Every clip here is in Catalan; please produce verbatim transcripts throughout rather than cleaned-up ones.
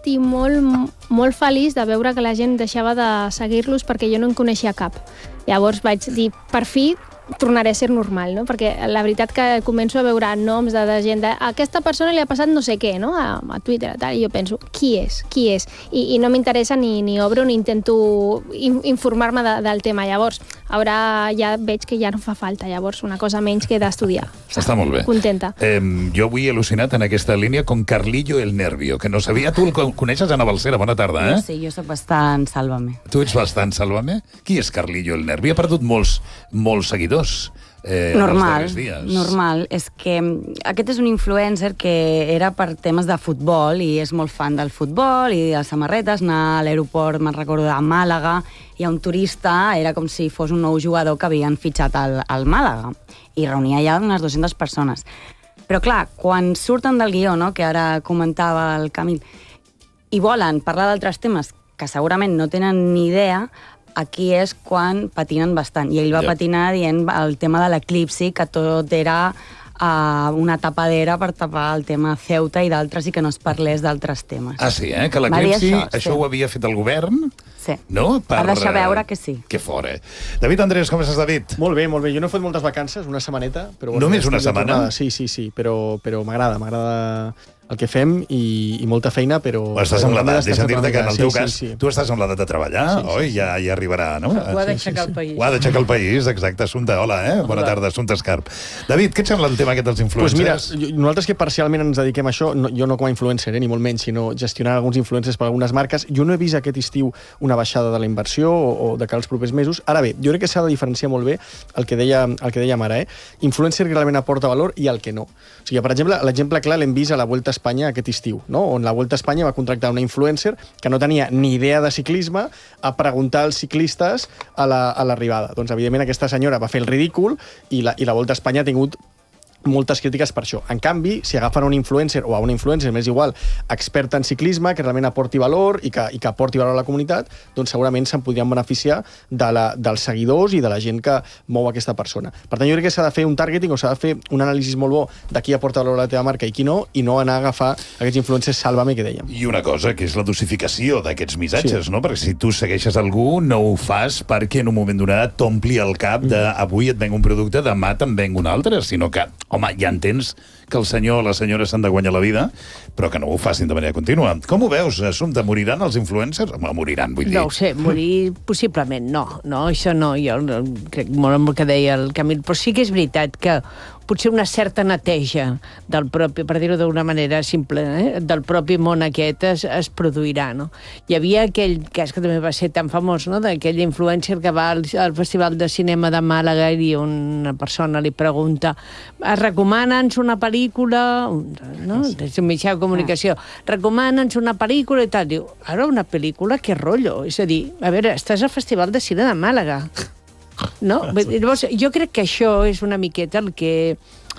i molt, molt feliç de veure que la gent deixava de seguir-los perquè jo no en coneixia cap. Llavors vaig dir, per fi, tornaré a ser normal, no? Perquè la veritat que començo a veure noms de, de gent de a aquesta persona li ha passat no sé què, no? A, a Twitter, tal, i jo penso, qui és? Qui és? I, i no m'interessa ni, ni obro ni intento in, informar-me de, del tema. Llavors, ara ja veig que ja no fa falta, llavors una cosa menys que he d'estudiar. Està molt bé. Contenta. Eh, jo avui he al·lucinat en aquesta línia con Carlillo el Nervio, que no sabia. Tu el coneixes, Anna Balcera? Bona tarda, eh? Sí, jo soc bastant Sálvame. Tu ets bastant Sálvame? Qui és Carlillo el Nervio? Ha perdut molts, molts seguidors. Eh, normal, normal. És que aquest és un influencer que era per temes de futbol i és molt fan del futbol i de les samarretes, anar a l'aeroport, me'n recordo, de Màlaga, i un turista era com si fos un nou jugador que havien fitxat al, al Màlaga i reunia ja unes dues-centes persones. Però clar, quan surten del guió, no?, que ara comentava el Camil, i volen parlar d'altres temes que segurament no tenen ni idea, aquí és quan patinen bastant. I ell va yeah. patinar dient el tema de l'eclipsi, que tot era uh, una tapadera per tapar el tema Ceuta i d'altres i que no es parlés d'altres temes. Ah, sí, eh? Que l'eclipsi, això, això sí. ho havia fet el govern? Sí. No? Per a deixar veure que sí. Que fora. David Andrés, com estàs, David? Molt bé, molt bé. Jo no he fet moltes vacances, una setmaneta. Però bueno, només una setmana? Sí, sí, sí, però, però m'agrada, m'agrada el que fem i, i molta feina, però... Estàs amb l'edat, deixa'm dir-te que en el teu sí, cas, sí, sí. tu estàs amb l'edat de treballar, sí, sí, oi? Ja, ja arribarà, no? Ho ha d'aixecar el país. Ho ha d'aixecar el país, exacte. Assumpta, hola, eh? Bona tarda, Assumpta Escarp. David, què et sembla el tema aquest dels influencers? Pues mira, nosaltres que parcialment ens dediquem a això, no, jo no com a influencer, eh, ni molt menys, sinó gestionar alguns influencers per algunes marques, jo no he vist aquest estiu una baixada de la inversió o, o de cara als propers mesos. Ara bé, jo crec que s'ha de diferenciar molt bé el que deia, el que dèiem ara, eh? Influencer que realment aporta valor i el que no. O sigui, per exemple, l'exemple clar l'hem vist a la Vuelta a Espanya aquest estiu, no? On la Vuelta a Espanya va contractar una influencer que no tenia ni idea de ciclisme a preguntar als ciclistes a l'arribada. La, doncs, evidentment, aquesta senyora va fer el ridícul i la, i la Volta a Espanya ha tingut moltes crítiques per això. En canvi, si agafen un influencer o a una influencer, més igual, experta en ciclisme, que realment aporti valor i que, i que aporti valor a la comunitat, doncs segurament se'n podrien beneficiar de la, dels seguidors i de la gent que mou aquesta persona. Per tant, jo crec que s'ha de fer un targeting o s'ha de fer un anàlisi molt bo de qui aporta valor a la teva marca i qui no, i no anar a agafar aquests influencers Sálvame que dèiem. I una cosa, que és la dosificació d'aquests missatges, sí. no? Perquè si tu segueixes algú, no ho fas perquè en un moment donat t'ompli el cap de avui et venc un producte, demà te'n venc un altre, sinó que, home, ja entens que el senyor o la senyora s'han de guanyar la vida, però que no ho facin de manera contínua. Com ho veus, Assumpta? Moriran els influencers? Home, moriran, vull dir. No ho sé, morir possiblement no. No, això no, jo crec molt amb el que deia el Camil, però sí que és veritat que potser una certa neteja del propi, per dir-ho d'una manera simple, eh, del propi món aquest es, es produirà, no? Hi havia aquell cas que també va ser tan famós, no?, d'aquell influencer que va al, al Festival de Cinema de Màlaga i una persona li pregunta recomana'ns una pel·lícula, no?, des d'un mitjà de comunicació, recomana'ns una pel·lícula i tal. Diu, ara una pel·lícula, que rotllo? És a dir, a veure, estàs al Festival de Cine de Màlaga. No? Llavors, jo crec que això és una miqueta el que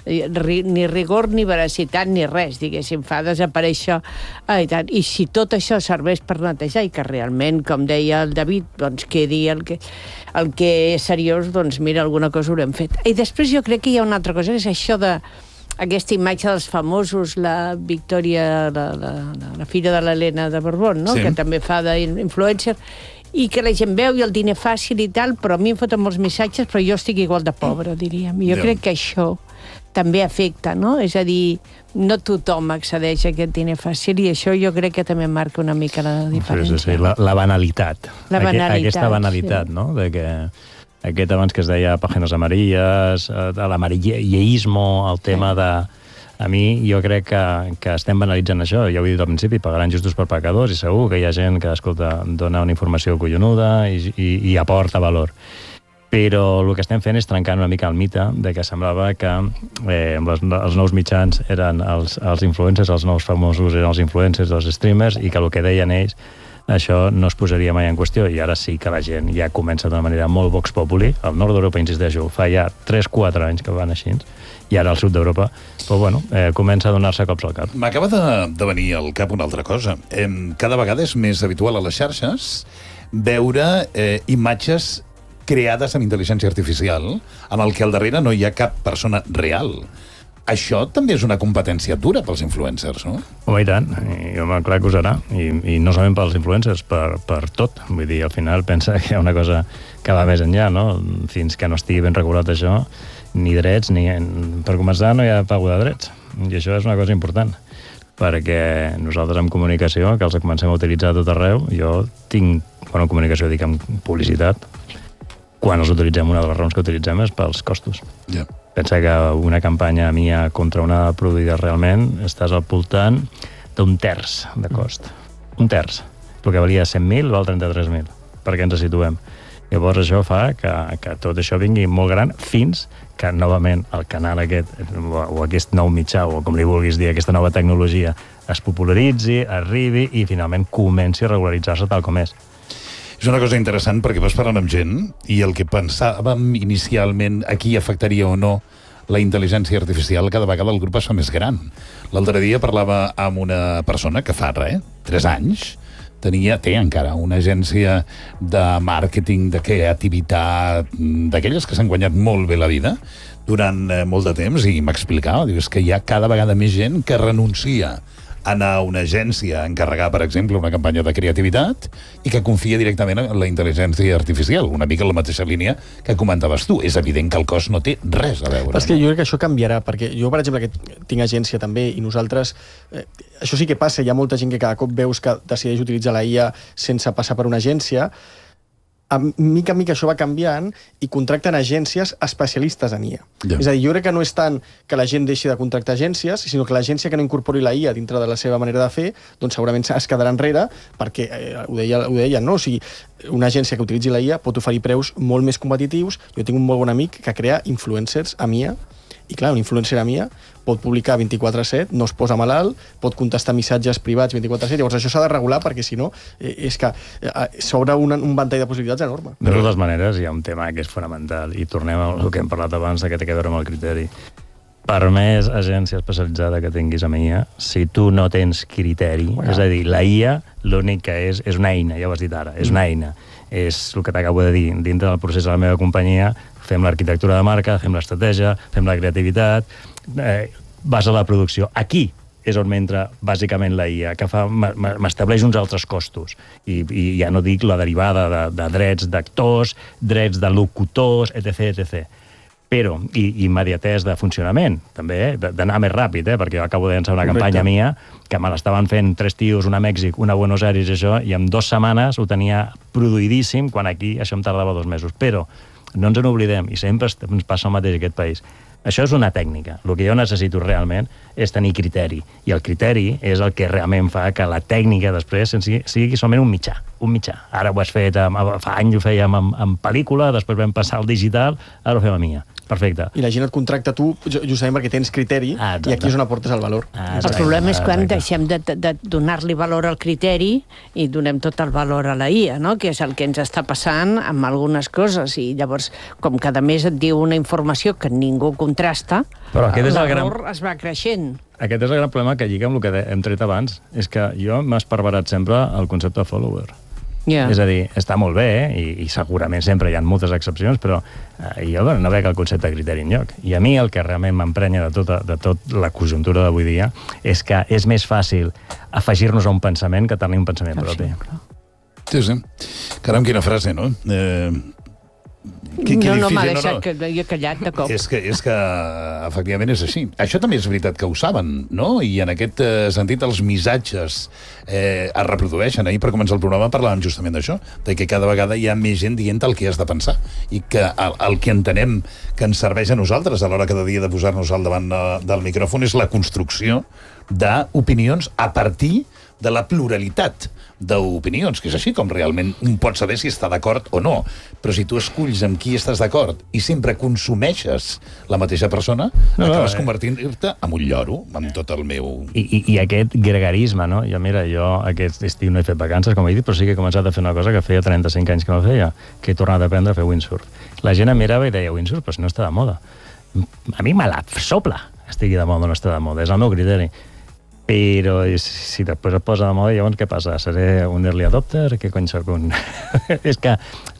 ni rigor ni veracitat ni res, diguéssim, fa desaparèixer eh, i tant. I si tot això serveix per netejar i que realment, com deia el David, doncs quedi el que, el que és seriós, doncs mira, alguna cosa haurem fet. I després jo crec que hi ha una altra cosa, que és això de aquesta imatge dels famosos, la Victòria, la, la, la filla de l'Helena de Borbón, no? Sí. Que també fa d'influencer, i que la gent veu i el diner fàcil i tal, però a mi em foten molts missatges, però jo estic igual de pobre, diríem. Jo crec que això també afecta, no? És a dir, no tothom accedeix a aquest diner fàcil i això jo crec que també marca una mica la diferència. Sí, sí, sí. La, la banalitat. La banalitat, Aquesta banalitat, sí. No? De que aquest abans que es deia páginas amarillas, l'amarilleísmo, el tema de... A mi, jo crec que, que estem banalitzant això. Ja ho he dit al principi, pagaran justos per pecadors i segur que hi ha gent que, escolta, dona una informació collonuda i, i, i aporta valor. Però el que estem fent és trencar una mica el mite de que semblava que eh, les, els nous mitjans eren els, els influencers, els nous famosos eren els influencers, els streamers, i que el que deien ells, això no es posaria mai en qüestió, i ara sí que la gent ja comença d'una manera molt vox populi. Al nord d'Europa, insisteixo, fa ja tres quatre anys que van així, i ara al sud d'Europa, però bueno, eh, comença a donar-se cops al cap. M'acaba de, de venir al cap una altra cosa. Eh, cada vegada és més habitual a les xarxes veure eh, imatges creades amb intel·ligència artificial en el que al darrere no hi ha cap persona real. Això també és una competència dura pels influencers, no? Home, i tant, i home, clar que ho serà. I, i no solament pels influencers, per, per tot. Vull dir, al final pensa que hi ha una cosa que va més enllà, no? Fins que no estigui ben regulat això, ni drets, ni... Per començar, no hi ha pago de drets. I això és una cosa important. Perquè nosaltres en comunicació, que els comencem a utilitzar a tot arreu, jo tinc, bueno, en comunicació dic en publicitat, quan els utilitzem, una de les raons que utilitzem és pels costos. Ja. Yeah. Pensa que una campanya mia contra una produïda realment estàs al voltant d'un terç de cost. Un terç. El que valia cent mil val trenta-tres mil, perquè ens situem. Llavors això fa que, que tot això vingui molt gran fins que novament el canal aquest, o, o aquest nou mitjà, o com li vulguis dir, aquesta nova tecnologia, es popularitzi, arribi i finalment comenci a regularitzar-se tal com és. És una cosa interessant perquè vas parlant amb gent i el que pensàvem inicialment a qui afectaria o no la intel·ligència artificial, cada vegada el grup es fa més gran. L'altre dia parlava amb una persona que fa res, tres anys, tenia, té encara una agència de màrqueting, de creativitat, d'aquelles que s'han guanyat molt bé la vida durant eh, molt de temps, i m'explicava, diu, és que hi ha cada vegada més gent que renuncia a anar a una agència a encarregar, per exemple, una campanya de creativitat i que confia directament en la intel·ligència artificial, una mica en la mateixa línia que comentaves tu. És evident que el cost no té res a veure. Però és que jo crec que això canviarà, perquè jo, per exemple, que tinc agència també, i nosaltres... Eh, això sí que passa, hi ha molta gent que cada cop veus que decideix utilitzar la I A sense passar per una agència. A mica en mica això va canviant i contracten agències especialistes en I A. Ja. És a dir, jo crec que no és tant que la gent deixi de contractar agències, sinó que l'agència que no incorpori la I A dintre de la seva manera de fer, doncs segurament es quedarà enrere, perquè eh, ho deia, ho deia, no? O sigui, una agència que utilitzi la I A pot oferir preus molt més competitius. Jo tinc un molt bon amic que crea influencers amb I A, i clar, un influencer amb I A pot publicar vint-i-quatre set, no es posa malalt, pot contestar missatges privats vint-i-quatre set, llavors això s'ha de regular perquè si no eh, és que eh, s'obre un, un ventall de possibilitats enorme. De totes maneres, hi ha un tema que és fonamental i tornem al que hem parlat abans, que té a veure amb el criteri. Per més agència especialitzada que tinguis amb I A, si tu no tens criteri, bueno. És a dir, la I A l'únic que és, és una eina, ja ho has dit ara, és una eina. És el que t'acabo de dir, dintre del procés de la meva companyia, fem l'arquitectura de marca, fem l'estratègia, fem la creativitat, eh, vas a la producció. Aquí és on m'entra bàsicament la I A, que fa, m'estableix uns altres costos. I, i ja no dic la derivada de, de drets d'actors, drets de locutors, etc etcètera. Però, i, i immediatès de funcionament, també, eh? d'anar més ràpid, eh? perquè jo acabo de llançar una Correcte. campanya mia, que me l'estaven fent tres tios, una a Mèxic, una a Buenos Aires, i això, i en dues setmanes ho tenia produïdíssim, quan aquí això em tardava dos mesos. Però no ens en oblidem, i sempre ens passa el mateix a aquest país. Això és una tècnica. El que jo necessito realment és tenir criteri. I el criteri és el que realment fa que la tècnica després sigui, sigui solament un mitjà. Un mitjà. Ara ho has fet, amb, fa anys ho fèiem amb, amb pel·lícula, després vam passar al digital, ara ho fem a mi. Perfecte. I la gent et contracta tu justament perquè tens criteri, ah, i aquí és on aportes el valor. Ah, el problema és quan deixem de, de donar-li valor al criteri i donem tot el valor a la I A, no? Que és el que ens està passant amb algunes coses. I llavors, com cada mes et diu una informació que ningú contrasta, l'error gran... es va creixent. Aquest és el gran problema que lliga amb el que hem tret abans. És que jo m'ha esparverat sempre el concepte de follower. Yeah. És a dir, està molt bé, eh? I, i segurament sempre hi ha moltes excepcions, però eh, jo no veig el concepte de criteri enlloc. I a mi el que realment m'emprenya de tota de tot la conjuntura d'avui dia és que és més fàcil afegir-nos a un pensament que tenir un pensament propi. Sí, sí. Caram, quina frase, no? Eh... Que, que no, no m'ha deixat, no, no. que jo he callat de cop. És que, és que, efectivament, és així. Això també és veritat que ho saben, no? I en aquest eh, sentit els missatges eh, es reprodueixen. Ahir, per començar el programa, parlàvem justament d'això, de que cada vegada hi ha més gent dient el que has de pensar i que el, el que entenem que ens serveix a nosaltres a l'hora cada dia de posar-nos al davant de, del micròfon és la construcció d'opinions a partir de la pluralitat d'opinions, que és així com realment un pot saber si està d'acord o no. Però si tu esculls amb qui estàs d'acord i sempre consumeixes la mateixa persona, no, acabes no, convertint-te en un lloro, amb tot el meu... I, i, i aquest gregarisme, no? Jo, mira, jo aquest estiu no he fet vacances, com he dit, però sí que he començat a fer una cosa que feia trenta-cinc anys que no feia, que he tornat a aprendre a fer windsurf. La gent em mirava i deia, windsurf, però si no està de moda. A mi me la sopla, estigui de moda o no està de moda, és el meu criteri. Però si després es posa de moda, llavors què passa? Seré un early adopter? Què cony soc un... És que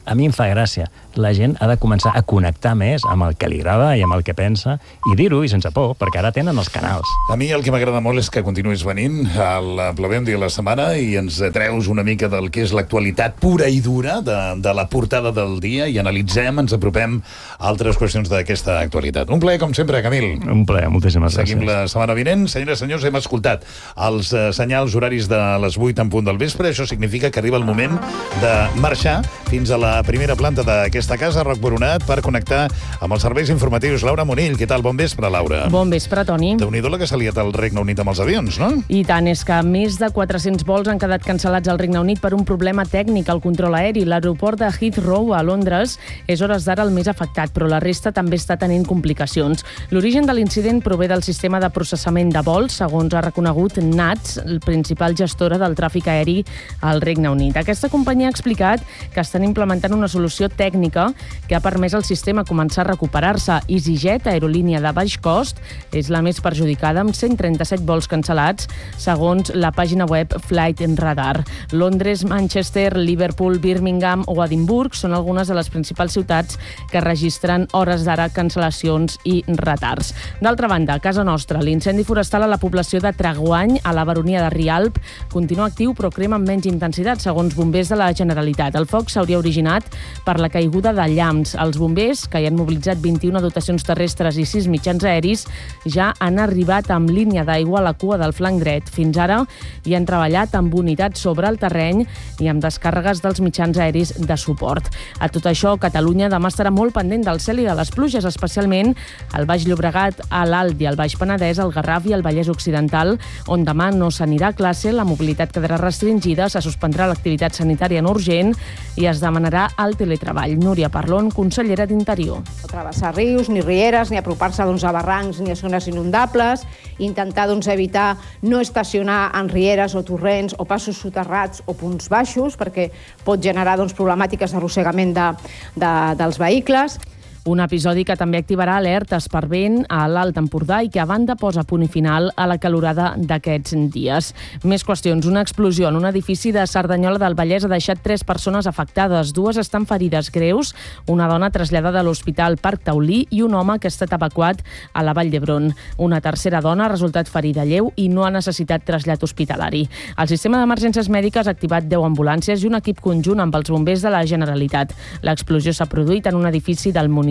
a mi em fa gràcia. La gent ha de començar a connectar més amb el que li agrada i amb el que pensa i dir-ho i sense por, perquè ara tenen els canals. A mi el que m'agrada molt és que continuïs venint al Plovem dia a la setmana i ens treus una mica del que és l'actualitat pura i dura de, de la portada del dia i analitzem, ens apropem a altres qüestions d'aquesta actualitat. Un plaer, com sempre, Camil. Un plaer, moltíssimes gràcies. Seguim la setmana vinent. Senyores i senyors, hem escoltat els eh, senyals horaris de les vuit en punt del vespre. Això significa que arriba el moment de marxar fins a la primera planta d'aquesta casa, Roc Boronat, per connectar amb els serveis informatius. Laura Monill, què tal? Bon vespre, Laura. Bon vespre, Toni. Déu-n'hi-do la que s'ha liat al Regne Unit amb els avions, no? I tant, és que més de quatre-cents vols han quedat cancel·lats al Regne Unit per un problema tècnic al control aeri. L'aeroport de Heathrow, a Londres, és hores d'ara el més afectat, però la resta també està tenint complicacions. L'origen de l'incident prové del sistema de processament de vols, segons ha reconegut N A T S, el principal gestora del tràfic aeri al Regne Unit. Aquesta companyia ha explicat que estan implementant una solució tècnica que ha permès al sistema començar a recuperar-se. EasyJet, aerolínia de baix cost, és la més perjudicada, amb cent trenta-set vols cancel·lats, segons la pàgina web Flight Radar. Londres, Manchester, Liverpool, Birmingham o Edimburg són algunes de les principals ciutats que registren hores d'ara cancel·lacions i retards. D'altra banda, a casa nostra, l'incendi forestal a la població de Traguany, a la baronia de Rialp, continua actiu però crema amb menys intensitat, segons bombers de la Generalitat. El foc s'hauria originat per la caiguda de llamps. Els bombers, que hi han mobilitzat vint-i-una dotacions terrestres i sis mitjans aeris, ja han arribat amb línia d'aigua a la cua del flanc dret. Fins ara hi han treballat amb unitats sobre el terreny i amb descàrregues dels mitjans aeris de suport. A tot això, Catalunya demà estarà molt pendent del cel i de les pluges, especialment al Baix Llobregat, a l'Alt i al Baix Penedès, al Garraf i al Vallès Occidental, on demà no s'anirà a classe, la mobilitat quedarà restringida, se suspendrà l'activitat sanitària no urgent i es demanarà el teletreball. Núria Parlon, consellera d'Interior. No travessar rius, ni rieres, ni apropar-se doncs, a barrancs ni a zones inundables, intentar doncs, evitar no estacionar en rieres o torrents o passos soterrats o punts baixos, perquè pot generar doncs, problemàtiques d'arrossegament de, de, dels vehicles. Un episodi que també activarà alertes per vent a l'Alt Empordà i que a banda posa punt i final a la calorada d'aquests dies. Més qüestions. Una explosió en un edifici de Cerdanyola del Vallès ha deixat tres persones afectades. Dues estan ferides greus, una dona traslladada a l'Hospital Parc Taulí i un home que ha estat evacuat a la Vall d'Hebron. Una tercera dona ha resultat ferida lleu i no ha necessitat trasllat hospitalari. El sistema d'emergències mèdiques ha activat deu ambulàncies i un equip conjunt amb els bombers de la Generalitat. L'explosió s'ha produït en un edifici del municipi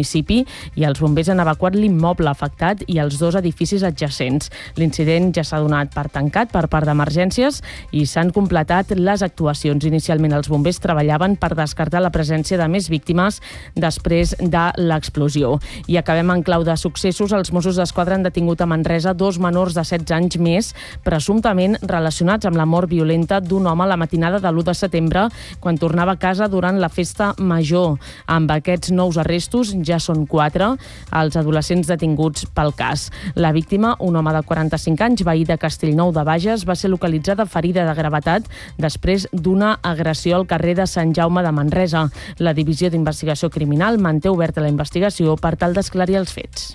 i els bombers han evacuat l'immoble afectat i els dos edificis adjacents. L'incident ja s'ha donat per tancat per part d'emergències i s'han completat les actuacions. Inicialment els bombers treballaven per descartar la presència de més víctimes després de l'explosió. I acabem en clau de successos. Els Mossos d'Esquadra han detingut a Manresa dos menors de setze anys més, presumptament relacionats amb la mort violenta d'un home la matinada de l'u de setembre quan tornava a casa durant la festa major. Amb aquests nous arrestos ja ja són quatre els adolescents detinguts pel cas. La víctima, un home de quaranta-cinc anys, veí de Castellnou de Bages, va ser localitzada ferida de gravetat després d'una agressió al carrer de Sant Jaume de Manresa. La Divisió d'Investigació Criminal manté oberta la investigació per tal d'esclarir els fets.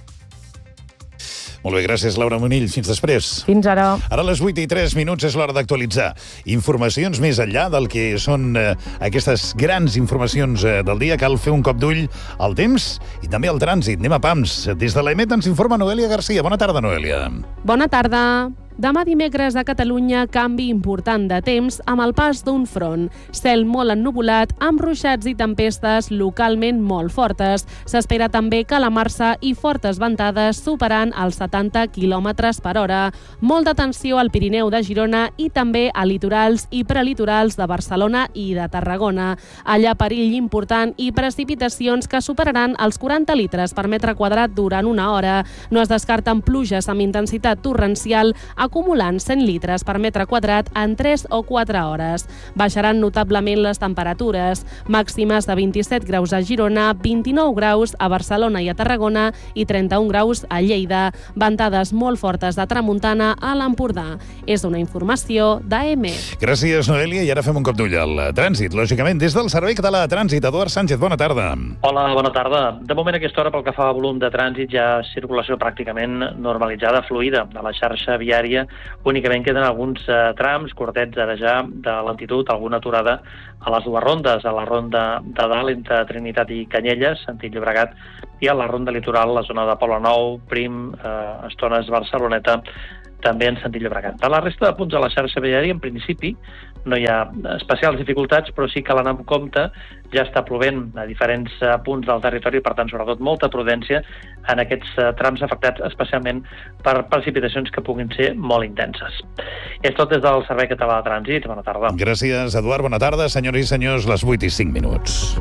Molt bé, gràcies, Laura Monill. Fins després. Fins ara. Ara a les vuit i tres minuts és l'hora d'actualitzar informacions més enllà del que són eh, aquestes grans informacions eh, del dia. Cal fer un cop d'ull al temps i també al trànsit. Anem a Pams. Des de l'E M E T ens informa Noelia Garcia. Bona tarda, Noelia. Bona tarda. Demà dimecres a Catalunya canvi important de temps amb el pas d'un front. Cel molt ennuvolat, amb ruixats i tempestes localment molt fortes. S'espera també calamarsa i fortes ventades superant els setanta quilòmetres per hora. Molt d'atenció al Pirineu de Girona i també a litorals i prelitorals de Barcelona i de Tarragona. Allà perill important i precipitacions que superaran els quaranta litres per metre quadrat durant una hora. No es descarten pluges amb intensitat torrencial acumulant cent litres per metre quadrat en tres o quatre hores. Baixaran notablement les temperatures, màximes de vint-i-set graus a Girona, vint-i-nou graus a Barcelona i a Tarragona i trenta-un graus a Lleida. Ventades molt fortes de tramuntana a l'Empordà. És una informació d'A M E. Gràcies, Noelia. I ara fem un cop d'ull al trànsit. Lògicament, des del Servei Català de Trànsit, Eduard Sánchez, bona tarda. Hola, bona tarda. De moment, a aquesta hora, pel que fa a volum de trànsit, ja circulació pràcticament normalitzada, fluida de la xarxa viària dia únicament queden alguns eh, trams curtets ara ja de lentitud, alguna aturada a les dues rondes, a la ronda de dalt entre Trinitat i Canyelles, sentit Llobregat, i a la ronda litoral, la zona de Poblenou, Prim, eh, Estones, Barceloneta, també en sentit Llobregat. A la resta de punts de la xarxa viària, en principi, no hi ha especials dificultats, però sí que l'anar amb compte, ja està plovent a diferents uh, punts del territori, per tant, sobretot, molta prudència en aquests uh, trams afectats especialment per precipitacions que puguin ser molt intenses. És tot des del Servei Català de Trànsit. Bona tarda. Gràcies, Eduard. Bona tarda. Senyores i senyors, les vuit i cinc minuts.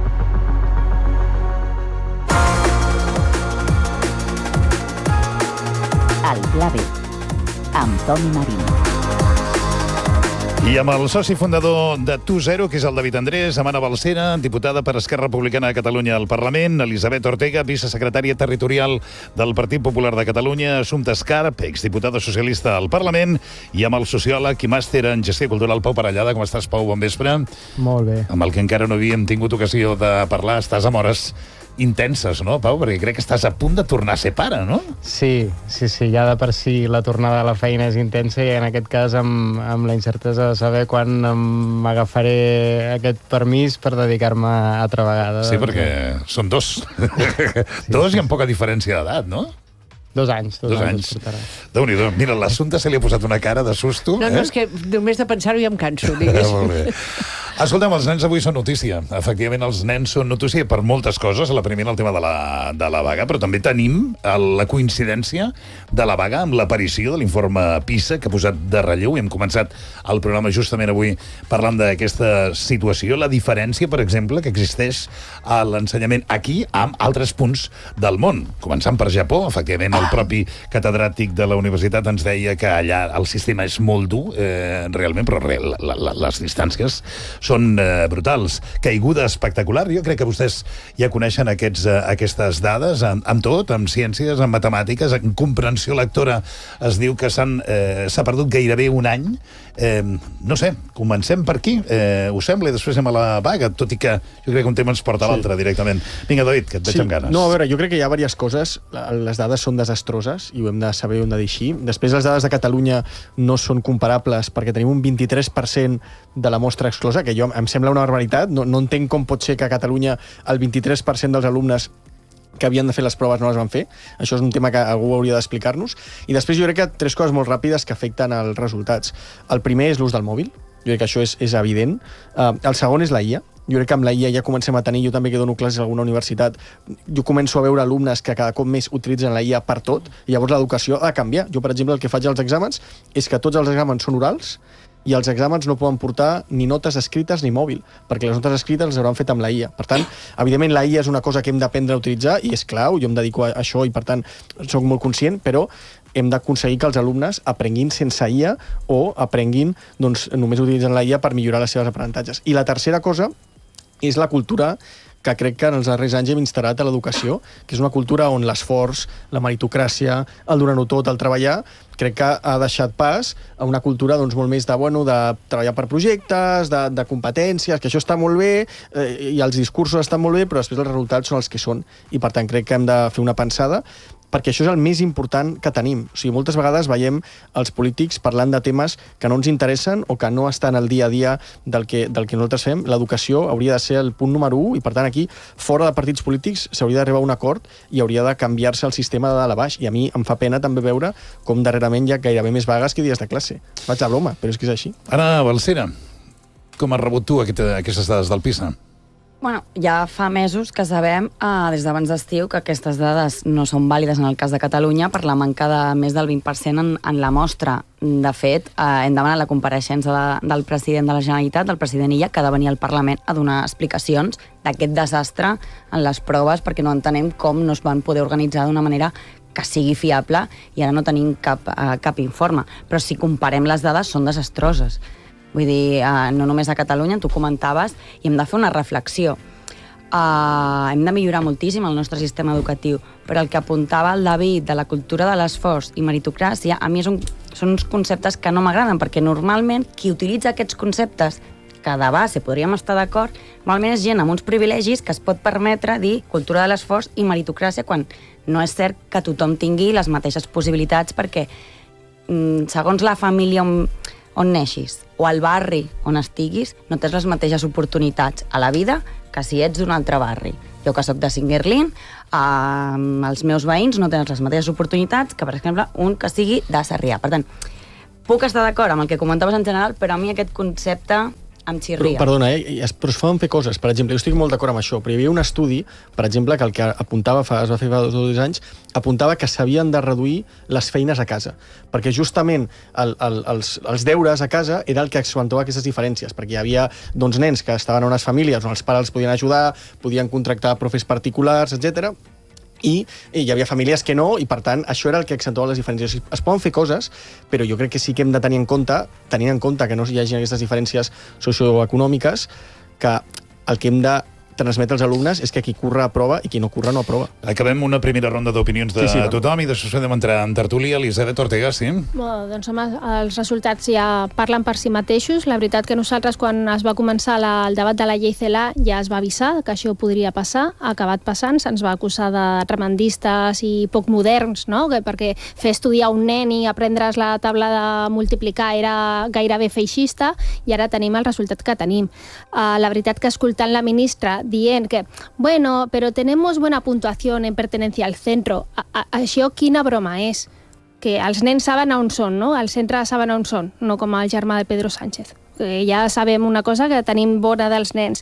El Pla B, amb Toni Marín. I amb el soci fundador de Tu Zero, que és el David Andrés, Amana Balsera, diputada per Esquerra Republicana de Catalunya al Parlament, Elisabet Ortega, vicesecretària territorial del Partit Popular de Catalunya, Assumpta Escarp, exdiputada socialista al Parlament, i amb el sociòleg i màster en gestió cultural, Pau Parellada. Com estàs, Pau? Bon vespre. Molt bé. Amb el que encara no havíem tingut ocasió de parlar, estàs amb hores intenses, no, Pau? Perquè crec que estàs a punt de tornar a ser pare, no? Sí, sí, sí, ja de per si la tornada a la feina és intensa i en aquest cas amb, amb la incertesa de saber quan m'agafaré aquest permís per dedicar-me altra vegada. Sí, perquè són dos. Sí, dos sí, i amb poca diferència d'edat, no? Dos anys. Dos, dos anys. anys. Déu-n'hi-do. Mira, l'Assumpta se li ha posat una cara de susto. No, eh? no, és que només de pensar-ho ja em canso, digues. Molt bé. Escolta'm, els nens avui són notícia. Efectivament, els nens són notícia per moltes coses. La primera, el tema de la, de la vaga, però també tenim la coincidència de la vaga amb l'aparició de l'informe PISA, que ha posat de relleu, i hem començat el programa justament avui parlant d'aquesta situació, la diferència, per exemple, que existeix a l'ensenyament aquí amb altres punts del món. Començant per Japó, efectivament, el propi catedràtic de la universitat ens deia que allà el sistema és molt dur, eh, realment, però real, la, la, les distàncies són eh, brutals. Caiguda espectacular. Jo crec que vostès ja coneixen aquests, eh, aquestes dades amb, amb tot, amb ciències, amb matemàtiques, en comprensió lectora es diu que s'han eh, s'ha perdut gairebé un any. Eh, no sé, comencem per aquí. Eh, us sembla? I després anem a la vaga, tot i que jo crec que un tema ens porta a l'altre sí. directament. Vinga, David, que et veig sí. amb ganes. No, a veure, jo crec que hi ha diverses coses. Les dades són desastroses i ho hem de saber i ho hem de dir així. Després, les dades de Catalunya no són comparables perquè tenim un vint-i-tres per cent de la mostra exclosa, que jo em sembla una barbaritat. No, no entenc com pot ser que a Catalunya el vint-i-tres per cent dels alumnes que havien de fer les proves no les van fer. Això és un tema que algú hauria d'explicar-nos. I després jo crec que tres coses molt ràpides que afecten els resultats. El primer és l'ús del mòbil. Jo crec que això és, és evident. Uh, el segon és la I A. Jo crec que amb la I A ja comencem a tenir, jo també que dono classes a alguna universitat, jo començo a veure alumnes que cada cop més utilitzen la I A per tot, i llavors l'educació ha de canviar. Jo, per exemple, el que faig als exàmens és que tots els exàmens són orals i els exàmens no poden portar ni notes escrites ni mòbil, perquè les notes escrites les hauran fet amb la I A. Per tant, evidentment, la I A és una cosa que hem d'aprendre a utilitzar i és clau, jo em dedico a això i, per tant, sóc molt conscient, però hem d'aconseguir que els alumnes aprenguin sense I A o aprenguin, doncs, només utilitzant la I A per millorar les seves aprenentatges. I la tercera cosa és la cultura que crec que en els darrers anys hem instaurat a l'educació, que és una cultura on l'esforç, la meritocràcia, el donar-ho tot, el treballar, crec que ha deixat pas a una cultura doncs, molt més de, bueno, de treballar per projectes, de, de competències, que això està molt bé, eh, i els discursos estan molt bé, però després els resultats són els que són. I, per tant, crec que hem de fer una pensada, perquè això és el més important que tenim. O sigui, moltes vegades veiem els polítics parlant de temes que no ens interessen o que no estan al dia a dia del que, del que nosaltres fem. L'educació hauria de ser el punt número u i, per tant, aquí, fora de partits polítics, s'hauria d'arribar a un acord i hauria de canviar-se el sistema de dalt a baix. I a mi em fa pena també veure com darrerament hi ha gairebé més vagues que dies de classe. Vaig a broma, però és que és així. Anna Balsera, com has rebut tu aquest, aquestes dades del PISA? Bueno, ja fa mesos que sabem, eh, des d'abans d'estiu, que aquestes dades no són vàlides en el cas de Catalunya per la manca de més del vint per cent en, en la mostra. De fet, eh, hem demanat la compareixença de, del president de la Generalitat, del president Illa, que ha de venir al Parlament a donar explicacions d'aquest desastre en les proves, perquè no entenem com no es van poder organitzar d'una manera que sigui fiable i ara no tenim cap, eh, cap informe. Però si comparem les dades, són desastroses. Vull dir, eh, no només a Catalunya, tu comentaves, i hem de fer una reflexió. Uh, hem de millorar moltíssim el nostre sistema educatiu, però el que apuntava el David de la cultura de l'esforç i meritocràcia, a mi és un, són uns conceptes que no m'agraden, perquè normalment qui utilitza aquests conceptes, que de base podríem estar d'acord, normalment és gent amb uns privilegis que es pot permetre dir cultura de l'esforç i meritocràcia, quan no és cert que tothom tingui les mateixes possibilitats, perquè segons la família on, on neixis o al barri on estiguis, no tens les mateixes oportunitats a la vida que si ets d'un altre barri. Jo que soc de Singuerlín, eh, els meus veïns no tenen les mateixes oportunitats que, per exemple, un que sigui de Sarrià. Per tant, puc estar d'acord amb el que comentaves en general, però a mi aquest concepte em xirria. Però, perdona, eh? però es poden fer coses. Per exemple, jo estic molt d'acord amb això, però hi havia un estudi, per exemple, que el que apuntava fa, es va fer fa dos o dos anys, apuntava que s'havien de reduir les feines a casa, perquè justament el, el, els, els deures a casa era el que accentuava aquestes diferències, perquè hi havia doncs, nens que estaven en unes famílies on els pares els podien ajudar, podien contractar profes particulars, etcètera, i hi havia famílies que no, i per tant això era el que accentuava les diferències. Es poden fer coses, però jo crec que sí que hem de tenir en compte, tenint en compte que no hi hagi aquestes diferències socioeconòmiques, que el que hem de transmetre als alumnes és que qui curra aprova i qui no curra no aprova. Acabem una primera ronda d'opinions de sí, sí, tothom i després podem entrar en tertúlia. Elisabet Ortega, sí? Bueno, doncs home, els resultats ja parlen per si mateixos. La veritat que nosaltres, quan es va començar la, el debat de la llei Celaá, ja es va avisar que això podria passar, ha acabat passant, se'ns va acusar de tremendistes i poc moderns, no? Que perquè fer estudiar un nen i aprendre's la taula de multiplicar era gairebé feixista, i ara tenim el resultat que tenim. Uh, la veritat que escoltant la ministra dient que, bueno, pero tenemos buena puntuación en pertenencia al centro. A, a, això quina broma és? Que els nens saben on són, no? El centre saben on són, no com el germà de Pedro Sánchez. Que ja sabem una cosa, que tenim bona dels nens.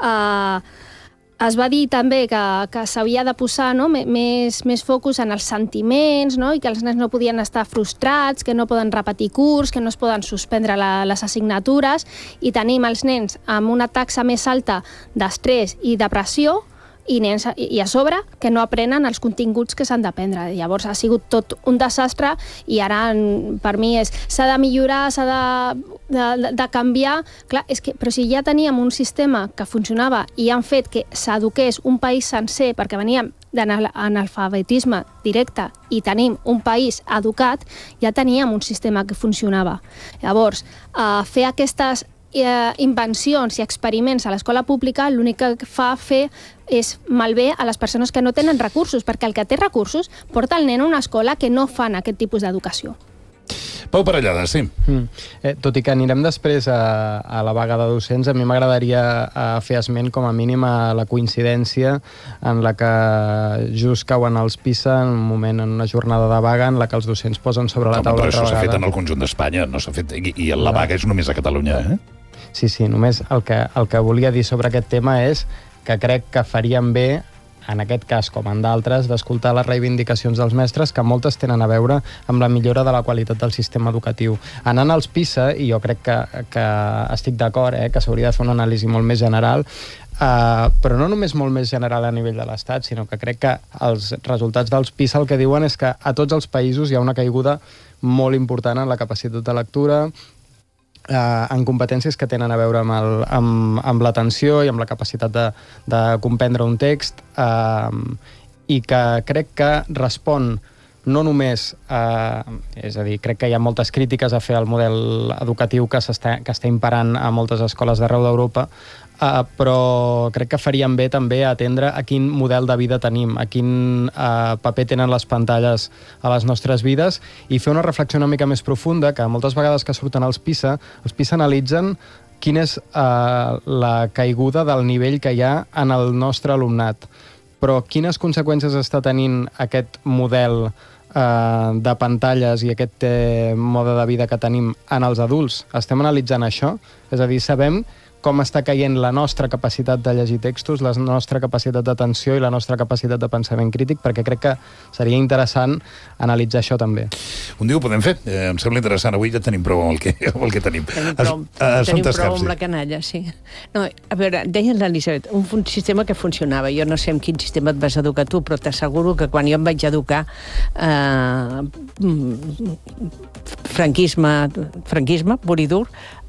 Uh, es va dir també que, que s'havia de posar, no, més, més focus en els sentiments, no? I que els nens no podien estar frustrats, que no poden repetir curs, que no es poden suspendre la, les assignatures, i tenim els nens amb una taxa més alta d'estrès i depressió, i, nens, i a sobre que no aprenen els continguts que s'han d'aprendre. Llavors ha sigut tot un desastre, i ara per mi és s'ha de millorar, s'ha de, de, de canviar. Clar, és que, però si ja teníem un sistema que funcionava i han fet que s'eduqués un país sencer, perquè veníem d'analfabetisme directe i tenim un país educat, ja teníem un sistema que funcionava. Llavors, eh, fer aquestes eh, invencions i experiments a l'escola pública l'únic que fa fer és malbé a les persones que no tenen recursos, perquè el que té recursos porta el nen a una escola que no fan aquest tipus d'educació. Pau Parellada, sí. Mm. Eh, tot i que anirem després a, a la vaga de docents, a mi m'agradaria fer esment com a mínim a la coincidència en la que just cauen els PISA en un moment, en una jornada de vaga en la que els docents posen sobre la Home, taula però altra això s'ha vegada. fet en el conjunt d'Espanya, no s'ha fet... I, i la vaga és només a Catalunya, eh? Sí, sí, només el que, el que volia dir sobre aquest tema és que crec que faríem bé, en aquest cas com en d'altres, d'escoltar les reivindicacions dels mestres, que moltes tenen a veure amb la millora de la qualitat del sistema educatiu. Anant als PISA, i jo crec que, que estic d'acord, eh, que s'hauria de fer una anàlisi molt més general, Uh, però no només molt més general a nivell de l'Estat, sinó que crec que els resultats dels PISA el que diuen és que a tots els països hi ha una caiguda molt important en la capacitat de lectura, uh, en competències que tenen a veure amb, el, amb, amb l'atenció i amb la capacitat de, de comprendre un text, uh, i que crec que respon no només, eh, és a dir, crec que hi ha moltes crítiques a fer al model educatiu que s'està que està imperant a moltes escoles d'arreu d'Europa, Uh, però crec que faríem bé també atendre a quin model de vida tenim, a quin uh, paper tenen les pantalles a les nostres vides, i fer una reflexió una mica més profunda, que moltes vegades que surten els PISA, els PISA analitzen quina és uh, la caiguda del nivell que hi ha en el nostre alumnat, però quines conseqüències està tenint aquest model uh, de pantalles i aquest eh, mode de vida que tenim en els adults. Estem analitzant això, és a dir, sabem com està caient la nostra capacitat de llegir textos, la nostra capacitat d'atenció i la nostra capacitat de pensament crític, perquè crec que seria interessant analitzar això també. Un dia ho podem fer, eh, em sembla interessant. Avui ja tenim prou amb el que, amb el que tenim. Tenim prou, es, tenim prou Capsi. amb la canalla, sí. No, a veure, deia l'Elisabet, un, un sistema que funcionava. Jo no sé en quin sistema et vas educar tu, però t'asseguro que quan jo em vaig educar eh, franquisme, franquisme, pur i dur,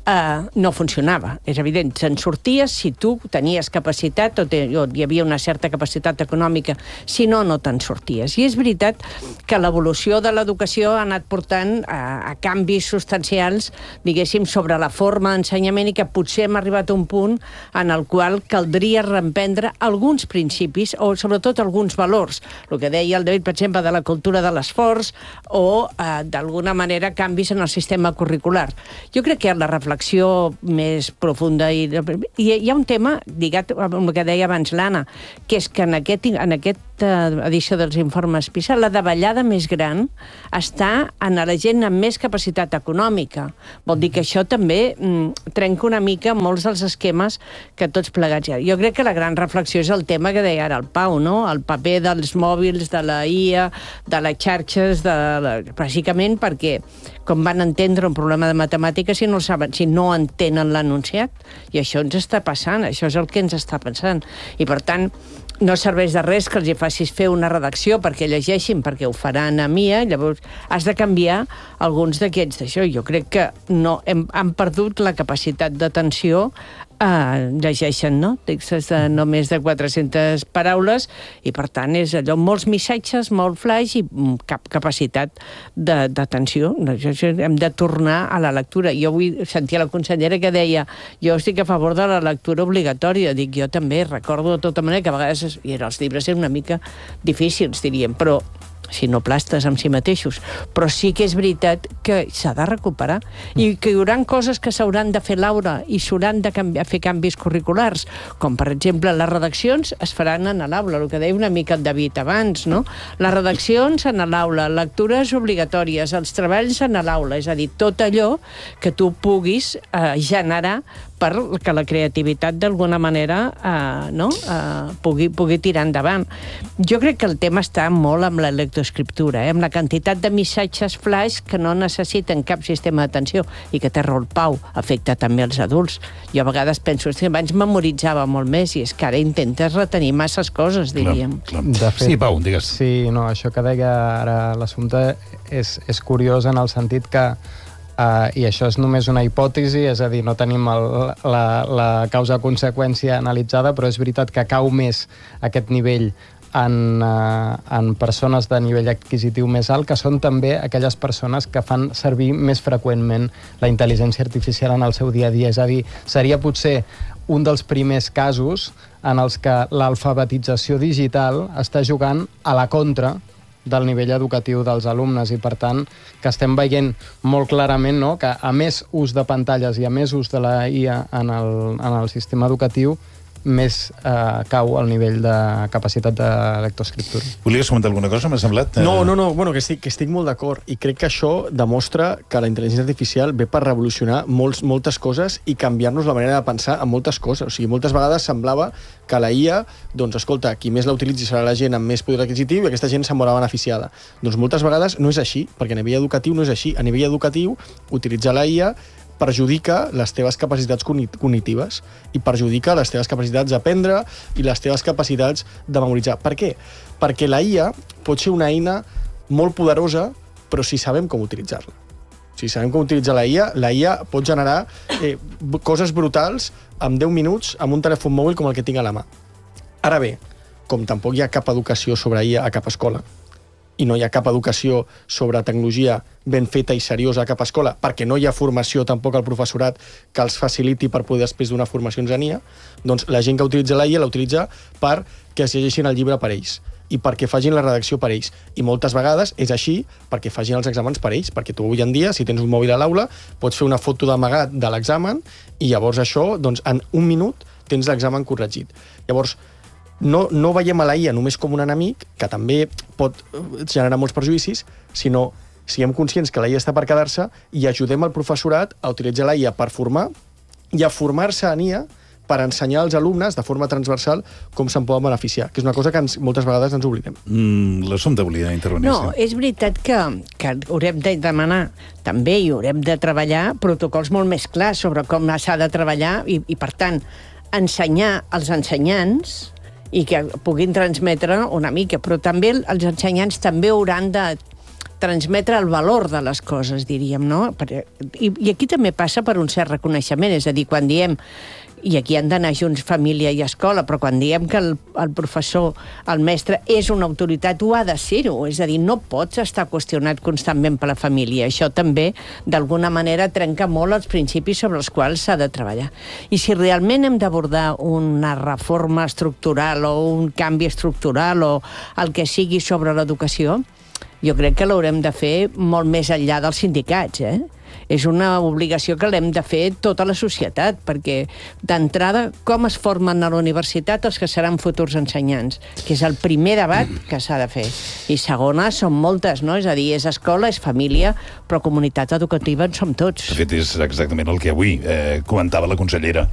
Uh, no funcionava, és evident. Se'n sorties si tu tenies capacitat o, te, o hi havia una certa capacitat econòmica, si no, no te'n sorties. I és veritat que l'evolució de l'educació ha anat portant a, a canvis substancials, diguéssim, sobre la forma d'ensenyament i que potser hem arribat a un punt en el qual caldria reemprendre alguns principis o sobretot alguns valors. El que deia el David, per exemple, de la cultura de l'esforç o uh, d'alguna manera canvis en el sistema curricular. Jo crec que la reflexió reflexió més profunda. I, i hi ha un tema, lligat amb el que deia abans l'Anna, que és que en aquest, en aquesta edició dels informes PISA la davallada més gran està en la gent amb més capacitat econòmica. Vol dir que això també mm, trenca una mica molts dels esquemes que tots plegats hi ha. Jo crec que la gran reflexió és el tema que deia ara el Pau, no? El paper dels mòbils, de la I A, de les xarxes, de la... bàsicament perquè com van entendre un problema de matemàtiques si no el saben, si no entenen l'enunciat. I això ens està passant, això és el que ens està passant. I, per tant, no serveix de res que els hi facis fer una redacció perquè llegeixin, perquè ho faran a M I A, llavors has de canviar alguns d'aquests d'això. Jo crec que no, hem, han perdut la capacitat d'atenció. Uh, llegeixen, no? Textos de no més de quatre-centes paraules i, per tant, és allò, molts missatges, molt flash i cap capacitat d'atenció. Hem de tornar a la lectura. Jo avui sentia la consellera que deia jo estic a favor de la lectura obligatòria. Dic, jo també recordo de tota manera que a vegades i els llibres eren una mica difícils, diríem, però si no plastes amb si mateixos. Però sí que és veritat que s'ha de recuperar i que hi haurà coses que s'hauran de fer l'aula i s'hauran de canviar, fer canvis curriculars, com per exemple les redaccions es faran en l'aula, el que deia una mica el David abans, no? Les redaccions en l'aula, lectures obligatòries, els treballs en l'aula, és a dir, tot allò que tu puguis eh, generar perquè la creativitat d'alguna manera eh, no? eh, pugui, pugui tirar endavant. Jo crec que el tema està molt amb la lectoescriptura, eh? Amb la quantitat de missatges flash que no necessiten cap sistema d'atenció i que té raó el Pau, afecta també els adults. Jo a vegades penso que abans memoritzava molt més i és que ara intentes retenir masses coses, diríem. Clar, clar. Fet, sí, Pau, digues. Sí, no, això que deia ara l'assumpte és, és curiós en el sentit que Uh, i això és només una hipòtesi, és a dir, no tenim el, la, la causa-conseqüència analitzada, però és veritat que cau més aquest nivell en, uh, en persones de nivell adquisitiu més alt, que són també aquelles persones que fan servir més freqüentment la intel·ligència artificial en el seu dia a dia. És a dir, seria potser un dels primers casos en els que l'alfabetització digital està jugant a la contra del nivell educatiu dels alumnes i, per tant, que estem veient molt clarament, no?, que a més ús de pantalles i a més ús de la I A en el, en el sistema educatiu, més eh, cau el nivell de capacitat de lectoescriptura. Volies comentar alguna cosa, m'ha semblat? No, no, no, bueno, que estic, que estic molt d'acord i crec que això demostra que la intel·ligència artificial ve per revolucionar molts, moltes coses i canviar-nos la manera de pensar en moltes coses. O sigui, moltes vegades semblava que la I A, doncs, escolta, qui més la utilitzi serà la gent amb més poder adquisitiu i aquesta gent se'n veurà beneficiada. Doncs moltes vegades no és així, perquè a nivell educatiu no és així. A nivell educatiu, utilitzar la I A perjudica les teves capacitats cognitives i perjudica les teves capacitats d'aprendre i les teves capacitats de memoritzar. Per què? Perquè la I A pot ser una eina molt poderosa, però si sabem com utilitzar-la. Si sabem com utilitzar la I A, la I A pot generar eh, coses brutals en deu minuts amb un telèfon mòbil com el que tinc a la mà. Ara bé, com tampoc hi ha cap educació sobre I A a cap escola, i no hi ha cap educació sobre tecnologia ben feta i seriosa a cap escola, perquè no hi ha formació tampoc al professorat que els faciliti per poder després donar formacions en I A, doncs la gent que utilitza la I A la utilitza perquè es llegeixin el llibre per ells i perquè facin la redacció per ells. I moltes vegades és així perquè facin els exàmens per ells, perquè tu avui en dia, si tens un mòbil a l'aula, pots fer una foto d'amagat de l'examen i llavors això, doncs, en un minut tens l'examen corregit. Llavors, No, no veiem a la I A només com un enemic, que també pot generar molts perjudicis, sinó siguem conscients que la I A està per quedar-se i ajudem el professorat a utilitzar la I A per formar i a formar-se en I A per ensenyar als alumnes de forma transversal com se'n poden beneficiar, que és una cosa que ens, moltes vegades ens oblidem. Mm, L'Assumpte volia intervenir. No, és veritat que, que haurem de demanar també i haurem de treballar protocols molt més clars sobre com s'ha de treballar i, i, per tant, ensenyar als ensenyants i que puguin transmetre una mica, però també els ensenyants també hauran de transmetre el valor de les coses, diríem, no? I, i aquí també passa per un cert reconeixement, és a dir, quan diem, i aquí han d'anar junts família i escola, però quan diem que el, el professor, el mestre, és una autoritat, ho ha de ser-ho, és a dir, no pots estar qüestionat constantment per la família. Això també, d'alguna manera, trenca molt els principis sobre els quals s'ha de treballar. I si realment hem d'abordar una reforma estructural o un canvi estructural o el que sigui sobre l'educació, jo crec que l'haurem de fer molt més enllà dels sindicats, eh? És una obligació que l'hem de fer tota la societat, perquè d'entrada, com es formen a la universitat els que seran futurs ensenyants? Que és el primer debat que s'ha de fer. I segona, són moltes, no? És a dir, és escola, és família, però comunitat educativa en som tots. De fet, és exactament el que avui eh, comentava la consellera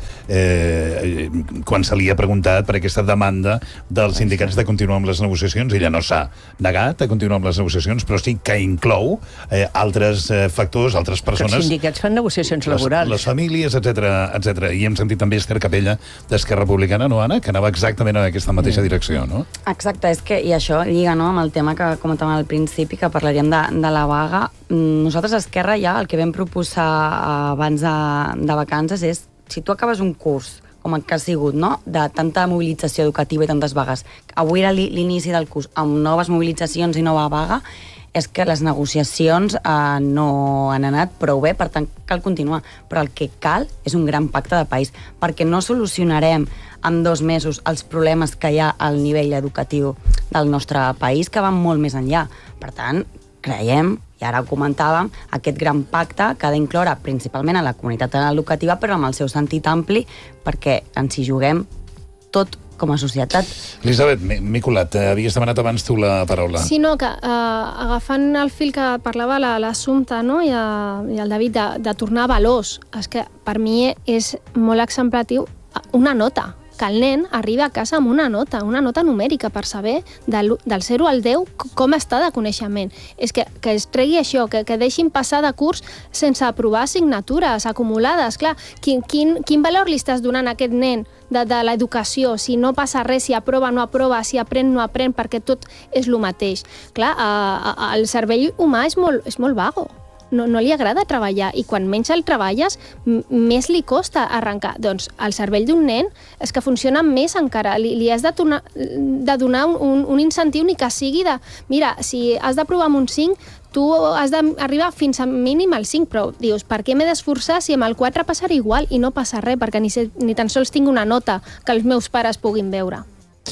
eh, quan se li ha preguntat per aquesta demanda dels sindicats de continuar amb les negociacions. Ella no s'ha negat a continuar amb les negociacions, però sí que inclou eh, altres eh, factors, altres persones. Els sindicats fan negociacions laborals. Les, les famílies, etcètera, etcètera. I hem sentit també Esther Capella d'Esquerra Republicana, no, Anna? Que anava exactament en aquesta mateixa direcció, no? Exacte, és que, i això lliga, no?, amb el tema que comentàvem al principi, que parlaríem de, de la vaga. Nosaltres a Esquerra ja el que vam proposar abans de, de vacances és, si tu acabes un curs com el que ha sigut, no?, de tanta mobilització educativa i tantes vagues, avui era l'inici del curs amb noves mobilitzacions i nova vaga, és que les negociacions eh, no han anat prou bé, per tant cal continuar, però el que cal és un gran pacte de país, perquè no solucionarem en dos mesos els problemes que hi ha al nivell educatiu del nostre país, que van molt més enllà. Per tant, creiem, i ara ho comentàvem, aquest gran pacte que ha d'incloure principalment a la comunitat educativa, però amb el seu sentit ampli, perquè ens hi juguem tot com a societat. Elisabet, m'he colat. Havies demanat abans tu la paraula. Sí, no, que eh, agafant el fil que parlava l'Assumpta, no?, i, i el David, de, de tornar a valors, és que per mi és molt exemplatiu una nota, que el nen arriba a casa amb una nota, una nota numèrica per saber del, del zero al deu com està de coneixement. És que, que es tregui això, que, que deixin passar de curs sense aprovar assignatures acumulades. Clar, quin, quin, quin valor li estàs donant a aquest nen de, de l'educació, si no passa res, si aprova no aprova, si aprèn no aprèn, perquè tot és el mateix. Clar, eh, el cervell humà és molt, és molt vago. No, no li agrada treballar, i quan menys el treballes, més li costa arrencar. Doncs el cervell d'un nen és que funciona més encara. Li, li has de, donar, de donar un, un incentiu, ni que sigui de... Mira, si has d'aprovar amb un cinc, tu has d'arribar fins a mínim al cinc, però dius, per què m'he d'esforçar si amb el quatre passarà igual i no passa res, perquè ni, ni tan sols tinc una nota que els meus pares puguin veure.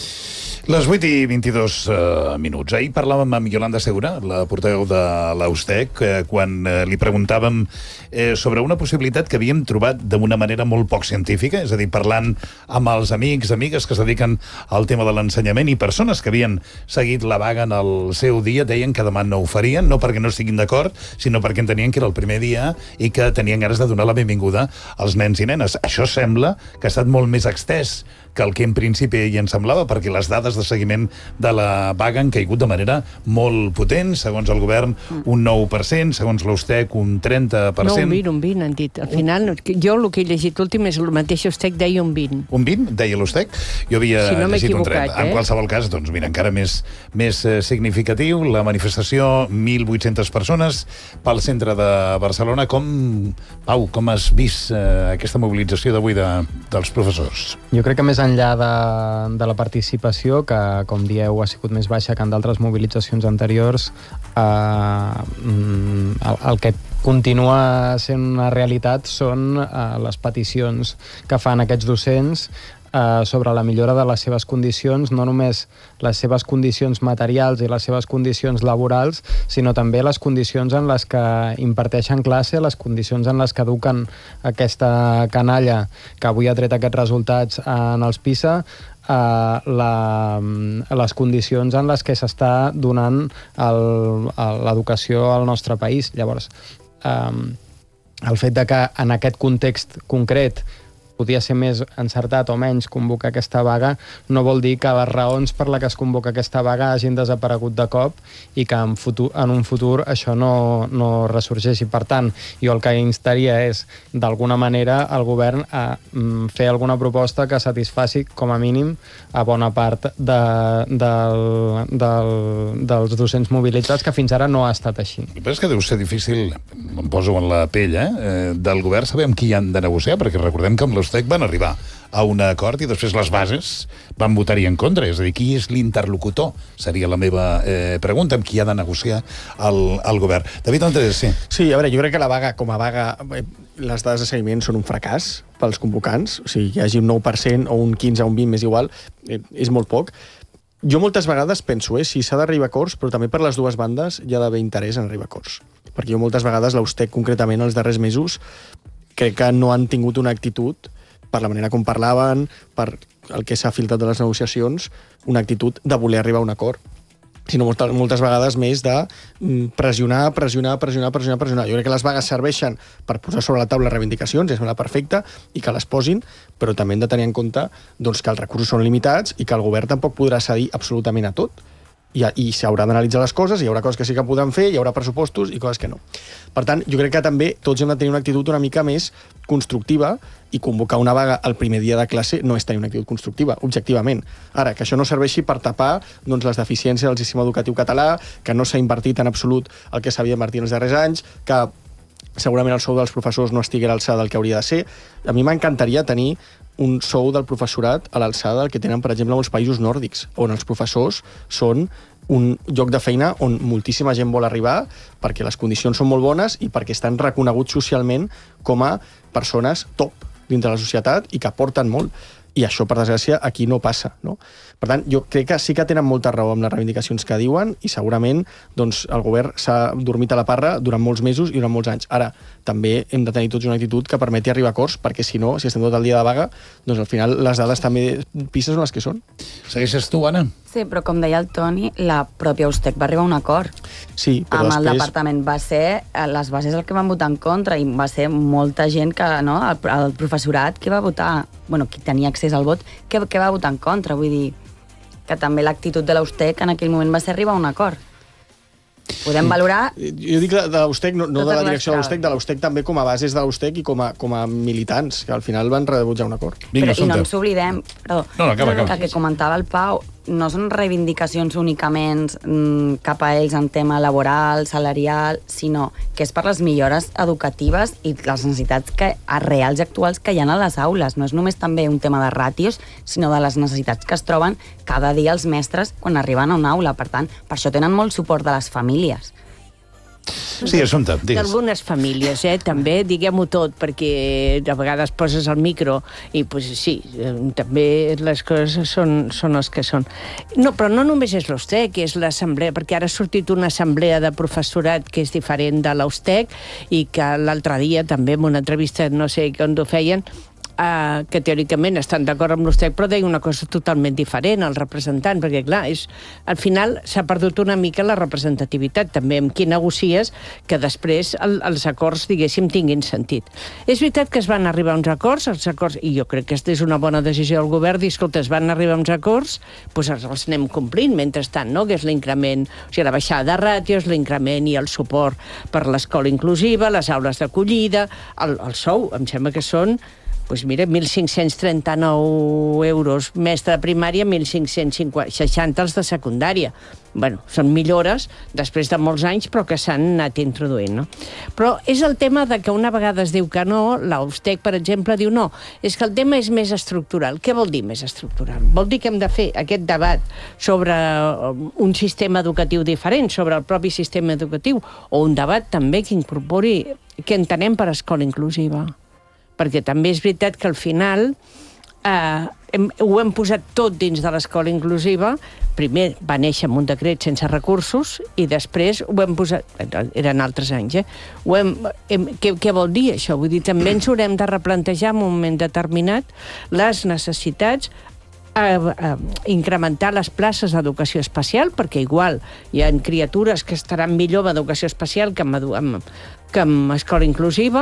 Les vuit i vint-i-dos uh, minuts. Ahir parlàvem amb Yolanda Segura, la portaveu de l'Austec, eh, quan eh, li preguntàvem eh, sobre una possibilitat que havíem trobat d'una manera molt poc científica, és a dir, parlant amb els amics, amigues que es dediquen al tema de l'ensenyament i persones que havien seguit la vaga en el seu dia, deien que demà no ho farien, no perquè no estiguin d'acord, sinó perquè entenien que era el primer dia i que tenien ganes de donar la benvinguda als nens i nenes. Això sembla que ha estat molt més extès que el que en principi hi ens semblava, perquè les dades de seguiment de la vaga han caigut de manera molt potent, segons el govern un nou per cent, segons l'Austec un trenta per cent. No, un vint, un vint, han dit. Al final, jo el que he llegit últim és el mateix Austec deia un vint. Un vint, deia l'Austec? Jo havia si no llegit un trenta. Eh? En qualsevol cas, doncs mira, encara més, més eh, significatiu, la manifestació, mil vuit-centes persones pel centre de Barcelona. Com, Pau, com has vist eh, aquesta mobilització d'avui de, dels professors? Jo crec que més enllà de, de la participació, que, com dieu, ha sigut més baixa que en d'altres mobilitzacions anteriors, eh, el, el que continua sent una realitat són eh, les peticions que fan aquests docents eh, sobre la millora de les seves condicions, no només les seves condicions materials i les seves condicions laborals, sinó també les condicions en les que imparteixen classe, les condicions en les que eduquen aquesta canalla que avui ha tret aquests resultats en els PISA, Uh, la, les condicions en les que s'està donant l'educació al nostre país. Llavors, um, el fet de que en aquest context concret podia ser més encertat o menys convocar aquesta vaga, no vol dir que les raons per la que es convoca aquesta vaga hagin desaparegut de cop i que en, futur, en un futur això no, no ressorgeixi. Per tant, jo el que instaria és, d'alguna manera, el govern a mm, fer alguna proposta que satisfaci, com a mínim, a bona part de, del, del, dels docents mobilitzats, que fins ara no ha estat així. Però és que deu ser difícil, em poso en la pell, eh, del govern saber amb qui han de negociar, perquè recordem que amb l'Eustec van arribar a un acord i després les bases van votar-hi en contra. És a dir, qui és l'interlocutor? Seria la meva eh, pregunta, amb qui ha de negociar el, el govern. David Andrés, sí. Sí, a veure, jo crec que la vaga, com a vaga, eh, les dades de seguiment són un fracàs pels convocants. O sigui, que hi hagi un nou per cent o un quinze o un vint, més igual, eh, és molt poc. Jo moltes vegades penso, eh, si s'ha d'arribar a acords, però també per les dues bandes hi ha d'haver interès en arribar a acords. Perquè jo moltes vegades l'Eustec, concretament, els darrers mesos, crec que no han tingut una actitud, per la manera com parlaven, per el que s'ha filtrat de les negociacions, una actitud de voler arribar a un acord, sinó moltes, moltes vegades més de pressionar, pressionar, pressionar, pressionar, pressionar. Jo crec que les vagues serveixen per posar sobre la taula reivindicacions, és una perfecta, i que les posin, però també hem de tenir en compte doncs, que els recursos són limitats i que el govern tampoc podrà cedir absolutament a tot. I, i s'haurà d'analitzar les coses, hi haurà coses que sí que podran fer, hi haurà pressupostos i coses que no. Per tant, jo crec que també tots hem de tenir una actitud una mica més constructiva, i convocar una vaga el primer dia de classe no és tenir una actitud constructiva, objectivament. Ara, que això no serveixi per tapar doncs, les deficiències del sistema educatiu català, que no s'ha invertit en absolut el que s'havia invertit en els darrers anys, que segurament el sou dels professors no estigui a l'alçada del que hauria de ser. A mi m'encantaria tenir un sou del professorat a l'alçada del que tenen, per exemple, molts països nòrdics, on els professors són un lloc de feina on moltíssima gent vol arribar perquè les condicions són molt bones i perquè estan reconeguts socialment com a persones top dintre la societat i que aporten molt. I això, per desgràcia, aquí no passa, no? Per tant, jo crec que sí que tenen molta raó amb les reivindicacions que diuen i segurament doncs, el govern s'ha dormit a la parra durant molts mesos i durant molts anys. Ara, també hem de tenir tots una actitud que permeti arribar a acords, perquè si no, si estem tot el dia de vaga, doncs al final les dades també pistes són les que són. Segueixes tu, Anna? Sí, però com deia el Toni, la pròpia Eustec va arribar a un acord. Sí, però amb després... el departament. Va ser les bases el que van votar en contra i va ser molta gent que, no, el, el professorat que va votar, bueno, qui tenia accés al vot, que, que va votar en contra. Vull dir que també l'actitud de l'Eustec en aquell moment va ser arribar a un acord. Podem valorar... Jo dic de l'Eustec, no, no de la direcció de l'Eustec, de l'Eustec també com a bases de l'Eustec i com a, com a militants, que al final van rebutjar un acord. Vinga, però, I no ens oblidem, perdó, no, no, acaba, acaba. que, que comentava el Pau, no són reivindicacions únicament mm, cap a ells en tema laboral, salarial, sinó que és per les millores educatives i les necessitats que, reals i actuals que hi ha a les aules. No és només també un tema de ràtios, sinó de les necessitats que es troben cada dia els mestres quan arriben a una aula. Per tant, per això tenen molt suport de les famílies. Sí, Assumpta, digues. D'algunes famílies, eh, també, diguem-ho tot, perquè a vegades poses el micro i, pues, sí, també les coses són, són les que són. No, però no només és l'Eustec, és l'assemblea, perquè ara ha sortit una assemblea de professorat que és diferent de l'Eustec i que l'altre dia també en una entrevista, no sé on ho feien, Uh, que teòricament estan d'acord amb l'Eustec, però deia una cosa totalment diferent al representant, perquè clar, és, al final s'ha perdut una mica la representativitat, també amb qui negocies, que després el, els acords, diguéssim, tinguin sentit. És veritat que es van arribar a uns acords, els acords, i jo crec que és una bona decisió del govern, dir, escolta, es van arribar a uns acords, doncs els, els anem complint mentrestant, no? Que és l'increment, o sigui, la baixada de ràtios, l'increment i el suport per l'escola inclusiva, les aules d'acollida, el, el sou, em sembla que són doncs mira, mil cinc-cents trenta-nou euros mestre de primària, mil cinc-cents seixanta els de secundària. Bueno, són millores després de molts anys, però que s'han anat introduint, no? Però és el tema de que una vegada es diu que no, l'Eustec, per exemple, diu no, és que el tema és més estructural. Què vol dir més estructural? Vol dir que hem de fer aquest debat sobre un sistema educatiu diferent, sobre el propi sistema educatiu, o un debat també que incorpori què entenem per escola inclusiva. Perquè també és veritat que al final eh, hem, ho hem posat tot dins de l'escola inclusiva. Primer va néixer amb un decret sense recursos i després ho hem posat... Eren altres anys, eh? Ho hem, hem, què, què vol dir això? Vull dir, també ens haurem de replantejar en un moment determinat les necessitats, eh, eh, incrementar les places d'educació especial, perquè igual hi ha criatures que estaran millor amb educació especial que amb, amb, que amb escola inclusiva,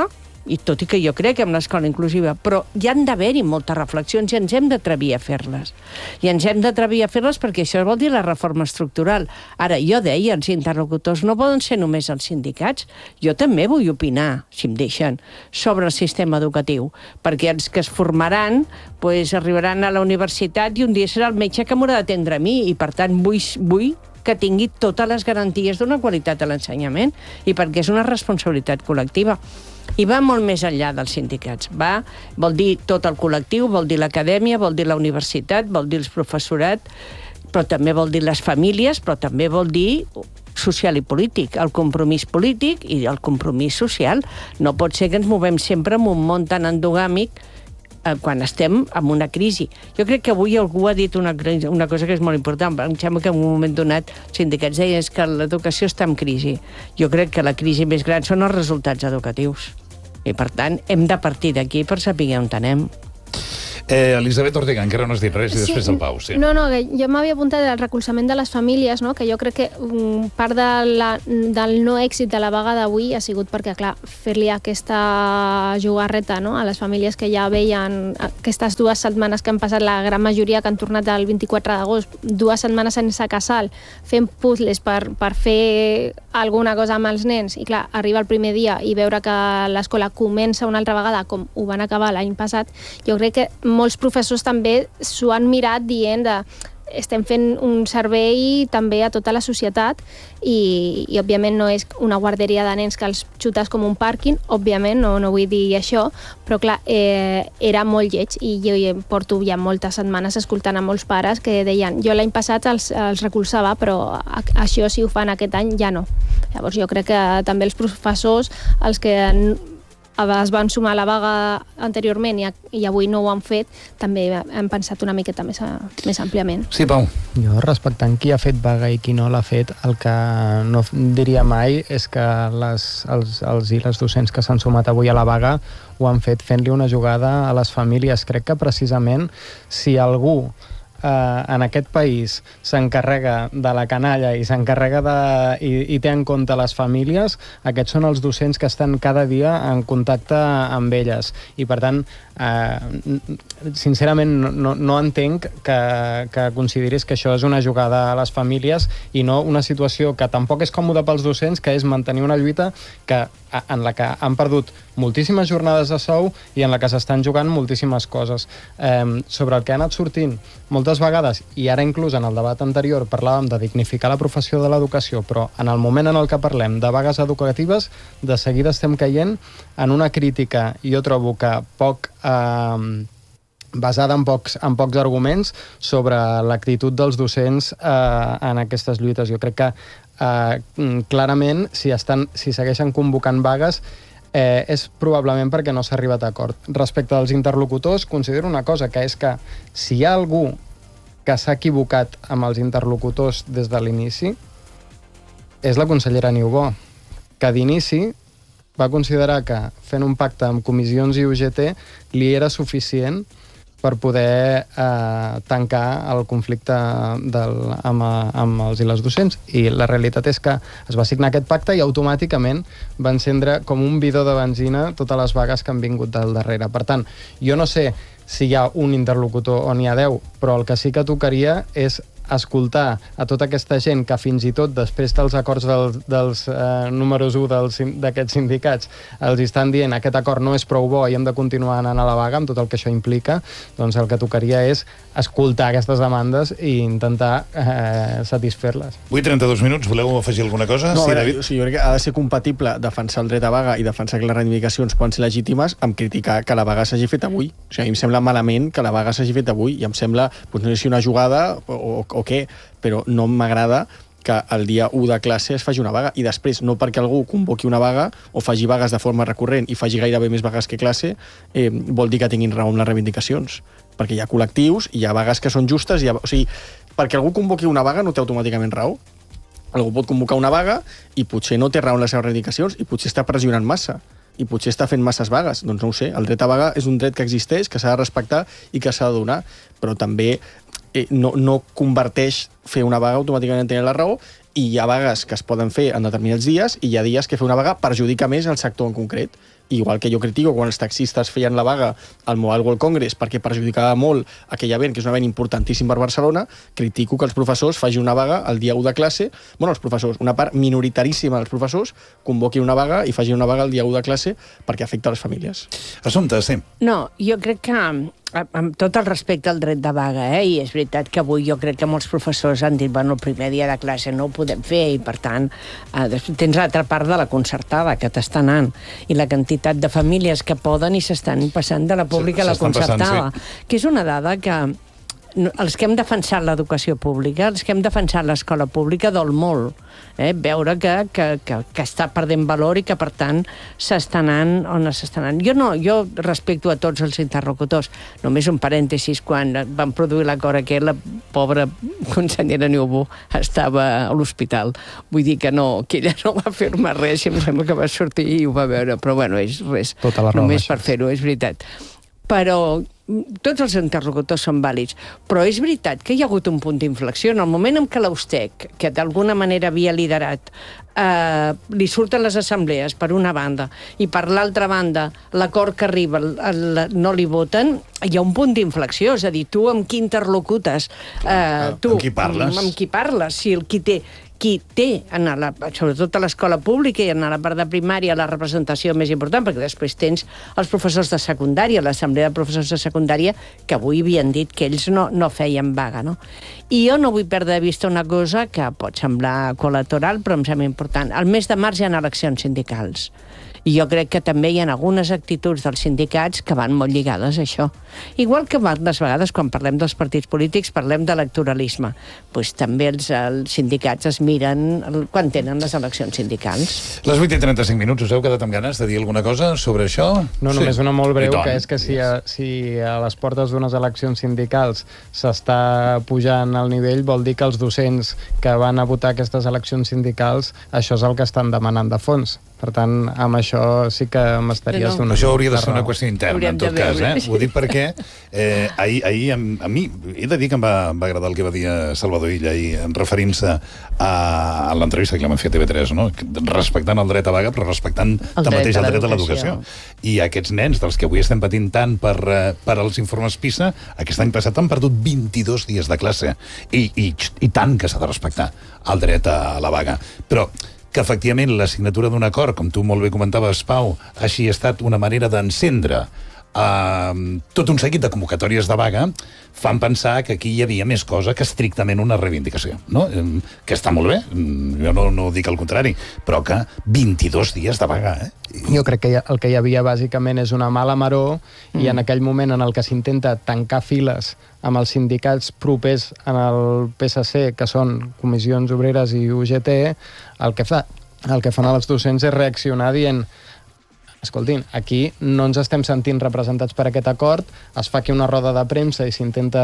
i tot i que jo crec en l'escola inclusiva, però hi han d'haver-hi moltes reflexions i ens hem d'atrevir a fer-les. I ens hem d'atrevir a fer-les perquè això vol dir la reforma estructural. Ara, jo deia, els interlocutors no poden ser només els sindicats. Jo també vull opinar, si em deixen, sobre el sistema educatiu, perquè els que es formaran pues, arribaran a la universitat i un dia serà el metge que m'haurà d'atendre a mi i, per tant, vull, vull que tingui totes les garanties d'una qualitat a l'ensenyament i perquè és una responsabilitat col·lectiva. I va molt més enllà dels sindicats. Va, vol dir tot el col·lectiu, vol dir l'acadèmia, vol dir la universitat, vol dir el professorat, però també vol dir les famílies, però també vol dir social i polític, el compromís polític i el compromís social. No pot ser que ens movem sempre en un món tan endogàmic quan estem en una crisi. Jo crec que avui algú ha dit una, una cosa que és molt important. Em sembla que en un moment donat els sindicats deien que l'educació està en crisi. Jo crec que la crisi més gran són els resultats educatius. I, per tant, hem de partir d'aquí per saber on anem. Eh, Elisabet Ortega, encara no has dit res i després el Pau. Sí. No, no, jo m'havia apuntat al recolzament de les famílies, no? Que jo crec que um, part de la, del no èxit de la vaga d'avui ha sigut perquè, clar, fer-li aquesta jugarreta, no? A les famílies que ja veien aquestes dues setmanes que han passat, la gran majoria que han tornat el vint-i-quatre d'agost, dues setmanes sense casal, fent puzzles per, per fer alguna cosa amb els nens, i clar, arriba el primer dia i veure que l'escola comença una altra vegada com ho van acabar l'any passat, jo crec que molts professors també s'ho han mirat dient de estem fent un servei també a tota la societat i, i òbviament no és una guarderia de nens que els xutes com un pàrquing, òbviament, no, no vull dir això, però clar, eh, era molt lleig i jo porto ja moltes setmanes escoltant a molts pares que deien, jo l'any passat els, els recolzava, però això si ho fan aquest any ja no. Llavors jo crec que també els professors, els que es van sumar a la vaga anteriorment i, i avui no ho han fet, també hem pensat una miqueta més, a, més àmpliament. Sí, Pau. Jo, respectant qui ha fet vaga i qui no l'ha fet, el que no diria mai és que les, els, els i les docents que s'han sumat avui a la vaga ho han fet fent-li una jugada a les famílies. Crec que precisament si algú Uh, en aquest país s'encarrega de la canalla i s'encarrega de, i, i té en compte les famílies, aquests són els docents que estan cada dia en contacte amb elles i per tant uh, sincerament no, no entenc que, que consideris que això és una jugada a les famílies i no una situació que tampoc és còmoda pels docents, que és mantenir una lluita que, en la que han perdut moltíssimes jornades de sou i en la que s'estan jugant moltíssimes coses. Um, sobre el que ha anat sortint moltes vegades, i ara inclús en el debat anterior parlàvem de dignificar la professió de l'educació, però en el moment en el que parlem de vagues educatives, de seguida estem caient en una crítica, jo trobo que poc eh, basada en pocs, en pocs arguments sobre l'actitud dels docents eh, en aquestes lluites. Jo crec que eh, clarament si, estan, si segueixen convocant vagues Eh, és probablement perquè no s'ha arribat a acord. Respecte als interlocutors, considero una cosa, que és que si hi ha algú que s'ha equivocat amb els interlocutors des de l'inici, és la consellera Niubó, que d'inici va considerar que fent un pacte amb comissions i U G T li era suficient per poder eh, tancar el conflicte del, amb, amb els i les docents. I la realitat és que es va signar aquest pacte i automàticament va encendre com un bidó de benzina totes les vagues que han vingut del darrere. Per tant, jo no sé si hi ha un interlocutor o n'hi ha deu, però el que sí que tocaria és escoltar a tota aquesta gent que fins i tot després dels acords del, dels eh, números u d'aquests sindicats els estan dient que aquest acord no és prou bo i hem de continuar anant a la vaga amb tot el que això implica, doncs el que tocaria és escoltar aquestes demandes i intentar eh, satisfer-les. vuit i trenta-dos minuts, voleu afegir alguna cosa? No, sí, veure, David? jo, sí, jo crec que ha de ser compatible defensar el dret a vaga i defensar que les reivindicacions poden ser legítimes amb criticar que la vaga s'hagi fet avui. O sigui, a mi em sembla malament que la vaga s'hagi fet avui i em sembla, doncs no sé si una jugada o, o, o què, però no m'agrada que el dia u de classe es faci una vaga i després, no perquè algú convoqui una vaga o faci vagues de forma recurrent i faci gairebé més vagues que classe, eh, vol dir que tinguin raó amb les reivindicacions. Perquè hi ha col·lectius, hi ha vagues que són justes, hi ha, o sigui, perquè algú convoqui una vaga no té automàticament raó. Algú pot convocar una vaga i potser no té raó en les seves reivindicacions i potser està pressionant massa i potser està fent masses vagues. Doncs no ho sé, el dret a vaga és un dret que existeix, que s'ha de respectar i que s'ha de donar, però també eh, no, no converteix fer una vaga automàticament en tenir la raó, i hi ha vagues que es poden fer en determinats dies i hi ha dies que fer una vaga perjudica més el sector en concret. igual que jo critico quan els taxistes feien la vaga al Mobile World Congress perquè perjudicava molt aquell event, que és un event importantíssim per Barcelona, critico que els professors facin una vaga el dia u de classe, bueno, els professors, una part minoritaríssima dels professors convoquin una vaga i facin una vaga el dia u de classe perquè afecta les famílies. Assumpte, sí. No, jo crec que amb tot el respecte al dret de vaga, eh? I és veritat que avui jo crec que molts professors han dit, bueno, el primer dia de classe no ho podem fer i, per tant, eh, tens l'altra part de la concertada que t'està anant i la quantitat de famílies que poden i s'estan passant de la pública a la concertada, passant, sí. Que és una dada que els que hem defensat l'educació pública, els que hem defensat l'escola pública, dol molt, eh? Veure que, que, que, que està perdent valor i que, per tant, s'està anant on s'està anant. Jo no, jo respecto a tots els interlocutors. Només un parèntesis, quan van produir l'acord aquest, la pobra consellera Niubó estava a l'hospital. Vull dir que no, que ella no va fer-me res, i em sembla que va sortir i ho va veure, però bueno, és res, només per fer-ho, és veritat. Però tots els interlocutors són vàlids, però és veritat que hi ha hagut un punt d'inflexió. En el moment en què l'Austec, que d'alguna manera havia liderat, eh, li surten les assemblees per una banda i per l'altra banda l'acord que arriba el, el, no li voten, hi ha un punt d'inflexió, és a dir, tu amb qui interlocutes, eh, tu, amb qui parles? Amb qui parles, si el qui té qui té, en la, sobretot a l'escola pública i en la part de primària, la representació més important, perquè després tens els professors de secundària, l'assemblea de professors de secundària, que avui havien dit que ells no, no feien vaga, no? I jo no vull perdre de vista una cosa que pot semblar col·lateral, però em sembla important. Al mes de març hi ha eleccions sindicals. I jo crec que també hi ha algunes actituds dels sindicats que van molt lligades a això. Igual que moltes vegades, quan parlem dels partits polítics, parlem d'electoralisme. Pues també els, els sindicats es miren quan tenen les eleccions sindicals. Les vuit i trenta-cinc minuts, us heu quedat amb ganes de dir alguna cosa sobre això? No, només sí. Una molt breu, que és que si a, si a les portes d'unes eleccions sindicals s'està pujant el nivell, vol dir que els docents que van a votar aquestes eleccions sindicals, això és el que estan demanant de fons. Per tant, amb això sí que m'estaries no. donant... Això hauria de ser una qüestió interna, Hauríem en tot cas, eh? Ho dic perquè eh, ahir, ahir a, a mi he de dir que em va, va agradar el que va dir Salvador Illa ahir, referint-se a, a l'entrevista que l'hem fet a T V tres, no? Respectant el dret a vaga, però respectant tanmateix el dret a l'educació. I aquests nens dels que avui estem patint tant per, per als informes PISA, aquest any passat han perdut vint-i-dos dies de classe. I, i, i tant que s'ha de respectar el dret a la vaga. Però que efectivament la signatura d'un acord, com tu molt bé comentaves, Pau, així ha estat una manera d'encendre uh, tot un seguit de convocatòries de vaga, fan pensar que aquí hi havia més cosa que estrictament una reivindicació, no? Que està molt bé, jo no, no dic el contrari, però que vint-i-dos dies de vaga, eh? Jo crec que el que hi havia bàsicament és una mala maror mm. i en aquell moment en el que s'intenta tancar files amb els sindicats propers en el P S C, que són Comissions Obreres i U G T, el que, fa, el que fan els docents és reaccionar dient escoltin, aquí no ens estem sentint representats per aquest acord, es fa aquí una roda de premsa i s'intenta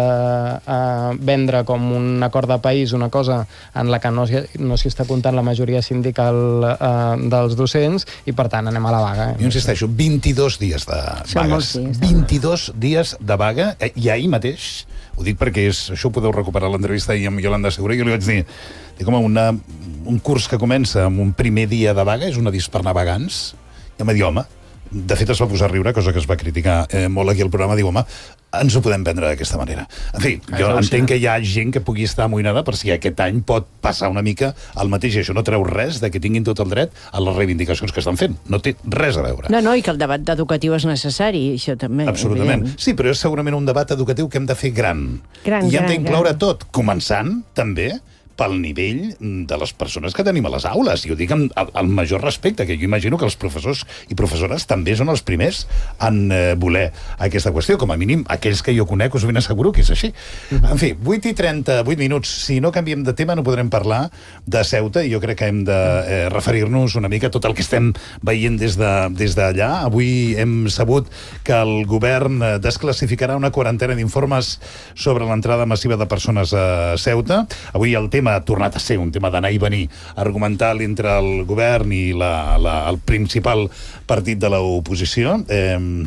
uh, vendre com un acord de país, una cosa en la que no s'hi no està comptant la majoria sindical uh, dels docents i, per tant, anem a la vaga. Eh? Jo insisteixo, vint-i-dos dies de vagues. vint-i-dos dies de vaga, i ahir mateix, ho dic perquè és, això ho podeu recuperar l'entrevista ahir amb Yolanda Segura, jo li vaig dir, dic, home, una, un curs que comença amb un primer dia de vaga és una dis per anar vagants. I em va dir, home, de fet es va posar a riure, cosa que es va criticar eh, molt aquí al programa, diu, home, ens ho podem prendre d'aquesta manera. En fi, jo ah, entenc que hi ha gent que pugui estar amoïnada per si aquest any pot passar una mica el mateix, i això no treu res de que tinguin tot el dret a les reivindicacions que estan fent. No té res a veure. No, no, i que el debat educatiu és necessari, això també. Absolutament. Evident. Sí, però és segurament un debat educatiu que hem de fer gran. Gran, I hem gran, d'incloure gran. tot, començant també pel nivell de les persones que tenim a les aules. I ho dic amb el major respecte, que jo imagino que els professors i professores també són els primers en eh, voler aquesta qüestió. Com a mínim, aquells que jo conec us ben asseguro que és així. En fi, vuit i trenta-vuit minuts. Si no canviem de tema no podrem parlar de Ceuta, i jo crec que hem de eh, referir-nos una mica a tot el que estem veient des d'allà. De, des d'allà. Avui hem sabut que el govern desclassificarà una quarantena d'informes sobre l'entrada massiva de persones a Ceuta. Avui el tema ha tornat a ser un tema d'anar i venir argumental entre el govern i la, la, el principal partit de l'oposició. Eh,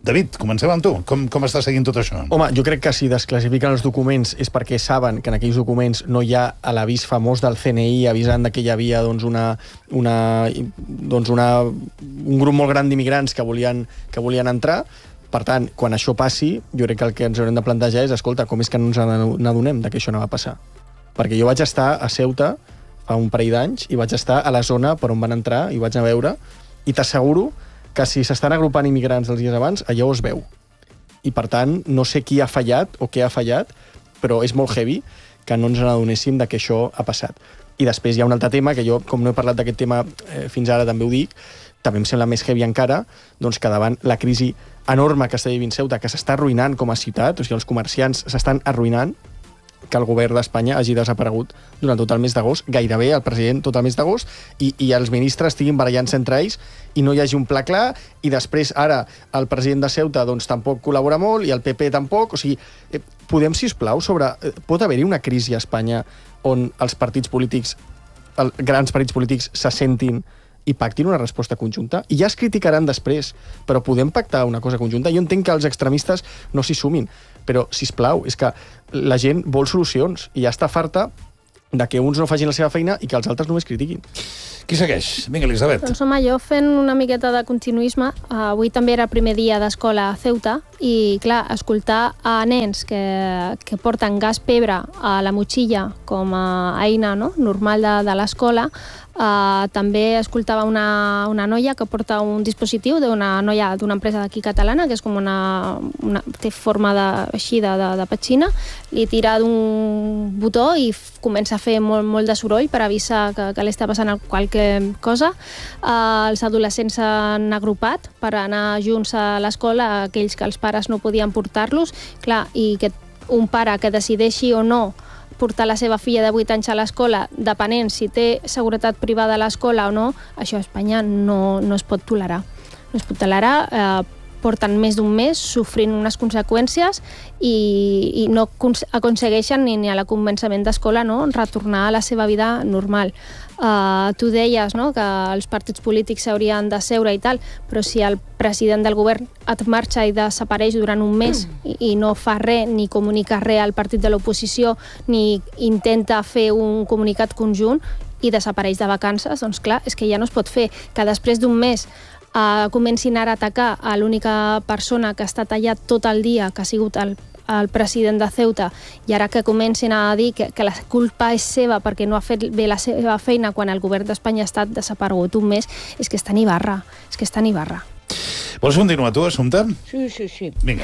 David, comencem amb tu. Com, com està seguint tot això? Home, jo crec que si desclassifiquen els documents és perquè saben que en aquells documents no hi ha l'avís famós del C N I avisant que hi havia doncs, una, una, doncs, una, un grup molt gran d'immigrants que volien, que volien entrar. Per tant, quan això passi, jo crec que el que ens haurem de plantejar és, escolta, com és que no ens n'adonem que això no va passar? Perquè jo vaig estar a Ceuta fa un parell d'anys i vaig estar a la zona per on van entrar i vaig anar a veure, i t'asseguro que si s'estan agrupant immigrants els dies abans, allò es veu. I, per tant, no sé qui ha fallat o què ha fallat, però és molt heavy que no ens n'adonéssim que això ha passat. I després hi ha un altre tema, que jo, com no he parlat d'aquest tema eh, fins ara, també ho dic, també em sembla més heavy encara, doncs que davant la crisi enorme que està vivint Ceuta, que s'està arruïnant com a ciutat, o sigui, els comerciants s'estan arruïnant, que el govern d'Espanya hagi desaparegut durant tot el mes d'agost, gairebé el president tot el mes d'agost, i, i els ministres estiguin barallant-se entre ells i no hi hagi un pla clar, i després ara el president de Ceuta doncs, tampoc col·labora molt, i el P P tampoc. O sigui, eh, podem, sisplau, sobre... Eh, pot haver-hi una crisi a Espanya on els partits polítics, els grans partits polítics, s'assentin i pactin una resposta conjunta? I ja es criticaran després, però podem pactar una cosa conjunta? Jo entenc que els extremistes no s'hi sumin, però, sisplau, és que la gent vol solucions i ja està farta de que uns no facin la seva feina i que els altres només critiquin. Qui segueix? Vinga, Elisabet. Doncs home, jo fent una miqueta de continuisme, avui també era el primer dia d'escola a Ceuta i, clar, escoltar a nens que, que porten gas pebre a la motxilla com a eina, no?, normal de, de l'escola. Uh, també escoltava una, una noia que porta un dispositiu d'una noia d'una empresa d'aquí catalana, que és com una, una té forma de, així de, de, de petxina, li tira d'un botó i comença a fer molt, molt de soroll per avisar que, que li està passant qualque cosa. Uh, els adolescents s'han agrupat per anar junts a l'escola, aquells que els pares no podien portar-los. Clar, i que un pare que decideixi o no portar la seva filla de vuit anys a l'escola, depenent si té seguretat privada a l'escola o no, això a Espanya no, no es pot tolerar. No es pot tolerar, eh, porten més d'un mes sofrint unes conseqüències i, i no aconsegueixen ni, ni a la convenciment d'escola, no?, retornar a la seva vida normal. Uh, tu deies, no?, que els partits polítics s'haurien de seure i tal, però si el president del govern et marxa i desapareix durant un mes i, i no fa res, ni comunica res al partit de l'oposició, ni intenta fer un comunicat conjunt i desapareix de vacances, doncs clar, és que ja no es pot fer. Que després d'un mes uh, comencin ara a atacar a l'única persona que ha estat allà tot el dia, que ha sigut el el president de Ceuta, i ara que comencin a dir que, que la culpa és seva perquè no ha fet bé la seva feina quan el govern d'Espanya ha estat desaparegut un mes, és que està en Ibarra, és que està en Ibarra. Vols continuar tu, Assumpta? Sí, sí, sí. Vinga.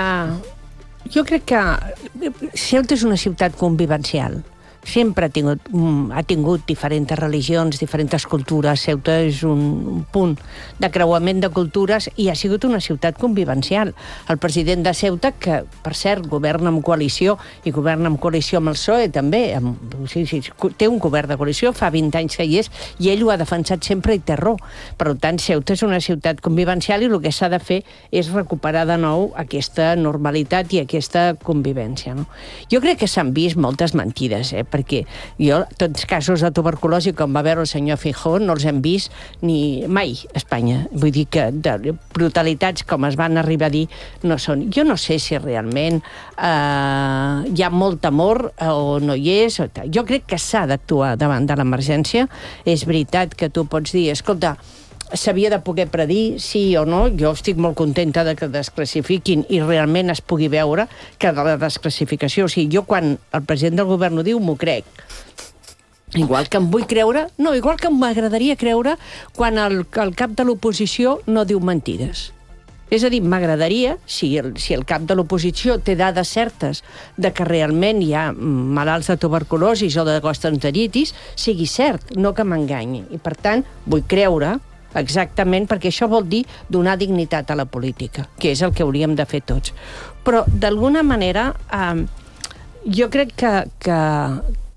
Uh, jo crec que Ceuta és una ciutat convivencial. Sempre ha tingut, ha tingut diferents religions, diferents cultures. Ceuta és un, un punt de creuament de cultures i ha sigut una ciutat convivencial. El president de Ceuta, que, per cert, governa amb coalició, i governa amb coalició amb el P S O E, també, amb, sí, sí, té un govern de coalició, fa vint anys que hi és, i ell ho ha defensat sempre i té raó. Per tant, Ceuta és una ciutat convivencial i el que s'ha de fer és recuperar de nou aquesta normalitat i aquesta convivència, no? Jo crec que s'han vist moltes mentides, eh? Perquè jo, tots casos de tuberculosi, com va veure el senyor Feijóo, no els hem vist ni mai a Espanya. Vull dir que de brutalitats com es van arribar a dir no són. Jo no sé si realment eh, hi ha molt amor o no hi és. Jo crec que s'ha d'actuar davant de l'emergència. És veritat que tu pots dir, escolta, s'havia de poder predir, sí o no. Jo estic molt contenta de que desclassifiquin i realment es pugui veure que de la desclassificació, o sigui, jo quan el president del govern ho diu, m'ho crec. Igual que em vull creure, no, igual que m'agradaria creure quan el, el cap de l'oposició no diu mentides. És a dir, m'agradaria, si el, si el cap de l'oposició té dades certes de que realment hi ha malalts de tuberculosi o de gastroenteritis, sigui cert, no que m'enganyi. I per tant, vull creure exactament, perquè això vol dir donar dignitat a la política, que és el que hauríem de fer tots. Però, d'alguna manera, eh, jo crec que, que,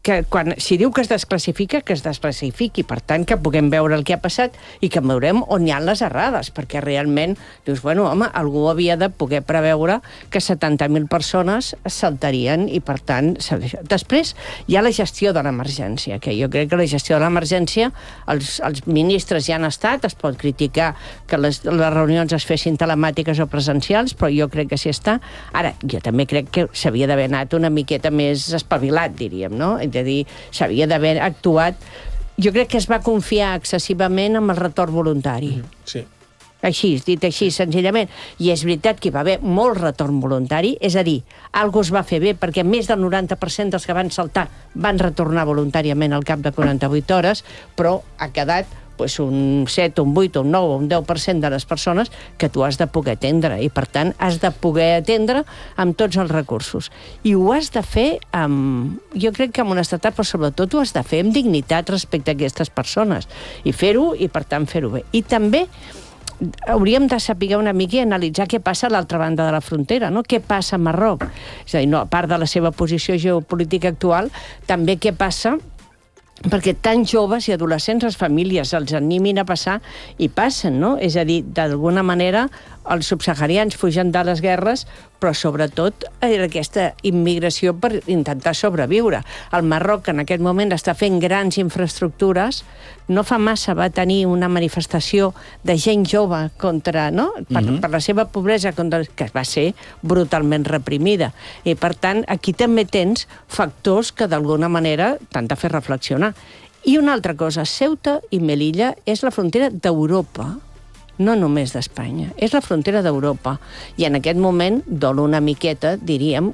que quan, si diu que es desclassifica, que es desclassifiqui, per tant, que puguem veure el que ha passat i que veurem on hi ha les errades, perquè realment dius, bueno, home, algú havia de poder preveure que setanta mil persones es saltarien i, per tant, després hi ha la gestió de l'emergència, que jo crec que la gestió de l'emergència, els, els ministres ja han estat, es pot criticar que les, les reunions es fessin telemàtiques o presencials, però jo crec que sí està. Ara, jo també crec que s'havia d'haver anat una miqueta més espavilat, diríem, no? És a dir, s'havia d'haver actuat. Jo crec que es va confiar excessivament amb el retorn voluntari. Sí. Així, dit així, senzillament. I és veritat que hi va haver molt retorn voluntari, és a dir, algú es va fer bé, perquè més del noranta per cent dels que van saltar van retornar voluntàriament al cap de quaranta-vuit hores, però ha quedat pues, un set, un vuit, un nou, un deu per cent de les persones que tu has de poder atendre, i per tant has de poder atendre amb tots els recursos. I ho has de fer amb, jo crec que amb honestedat, però sobretot ho has de fer amb dignitat respecte a aquestes persones, i fer-ho, i per tant fer-ho bé. I també hauríem de saber una mica i analitzar què passa a l'altra banda de la frontera, no? Què passa a Marroc? És a dir, no, a part de la seva posició geopolítica actual, també què passa perquè tan joves i adolescents, les famílies els animin a passar i passen, no? És a dir, d'alguna manera els subsaharians fugen de les guerres, però sobretot era aquesta immigració per intentar sobreviure. El Marroc en aquest moment està fent grans infraestructures, no fa massa va tenir una manifestació de gent jove contra, no? Per, mm-hmm. per la seva pobresa, contra, que va ser brutalment reprimida. I per tant, aquí també tens factors que d'alguna manera t'han de fer reflexionar. I una altra cosa, Ceuta i Melilla és la frontera d'Europa, no només d'Espanya, és la frontera d'Europa. I en aquest moment dol una miqueta, diríem,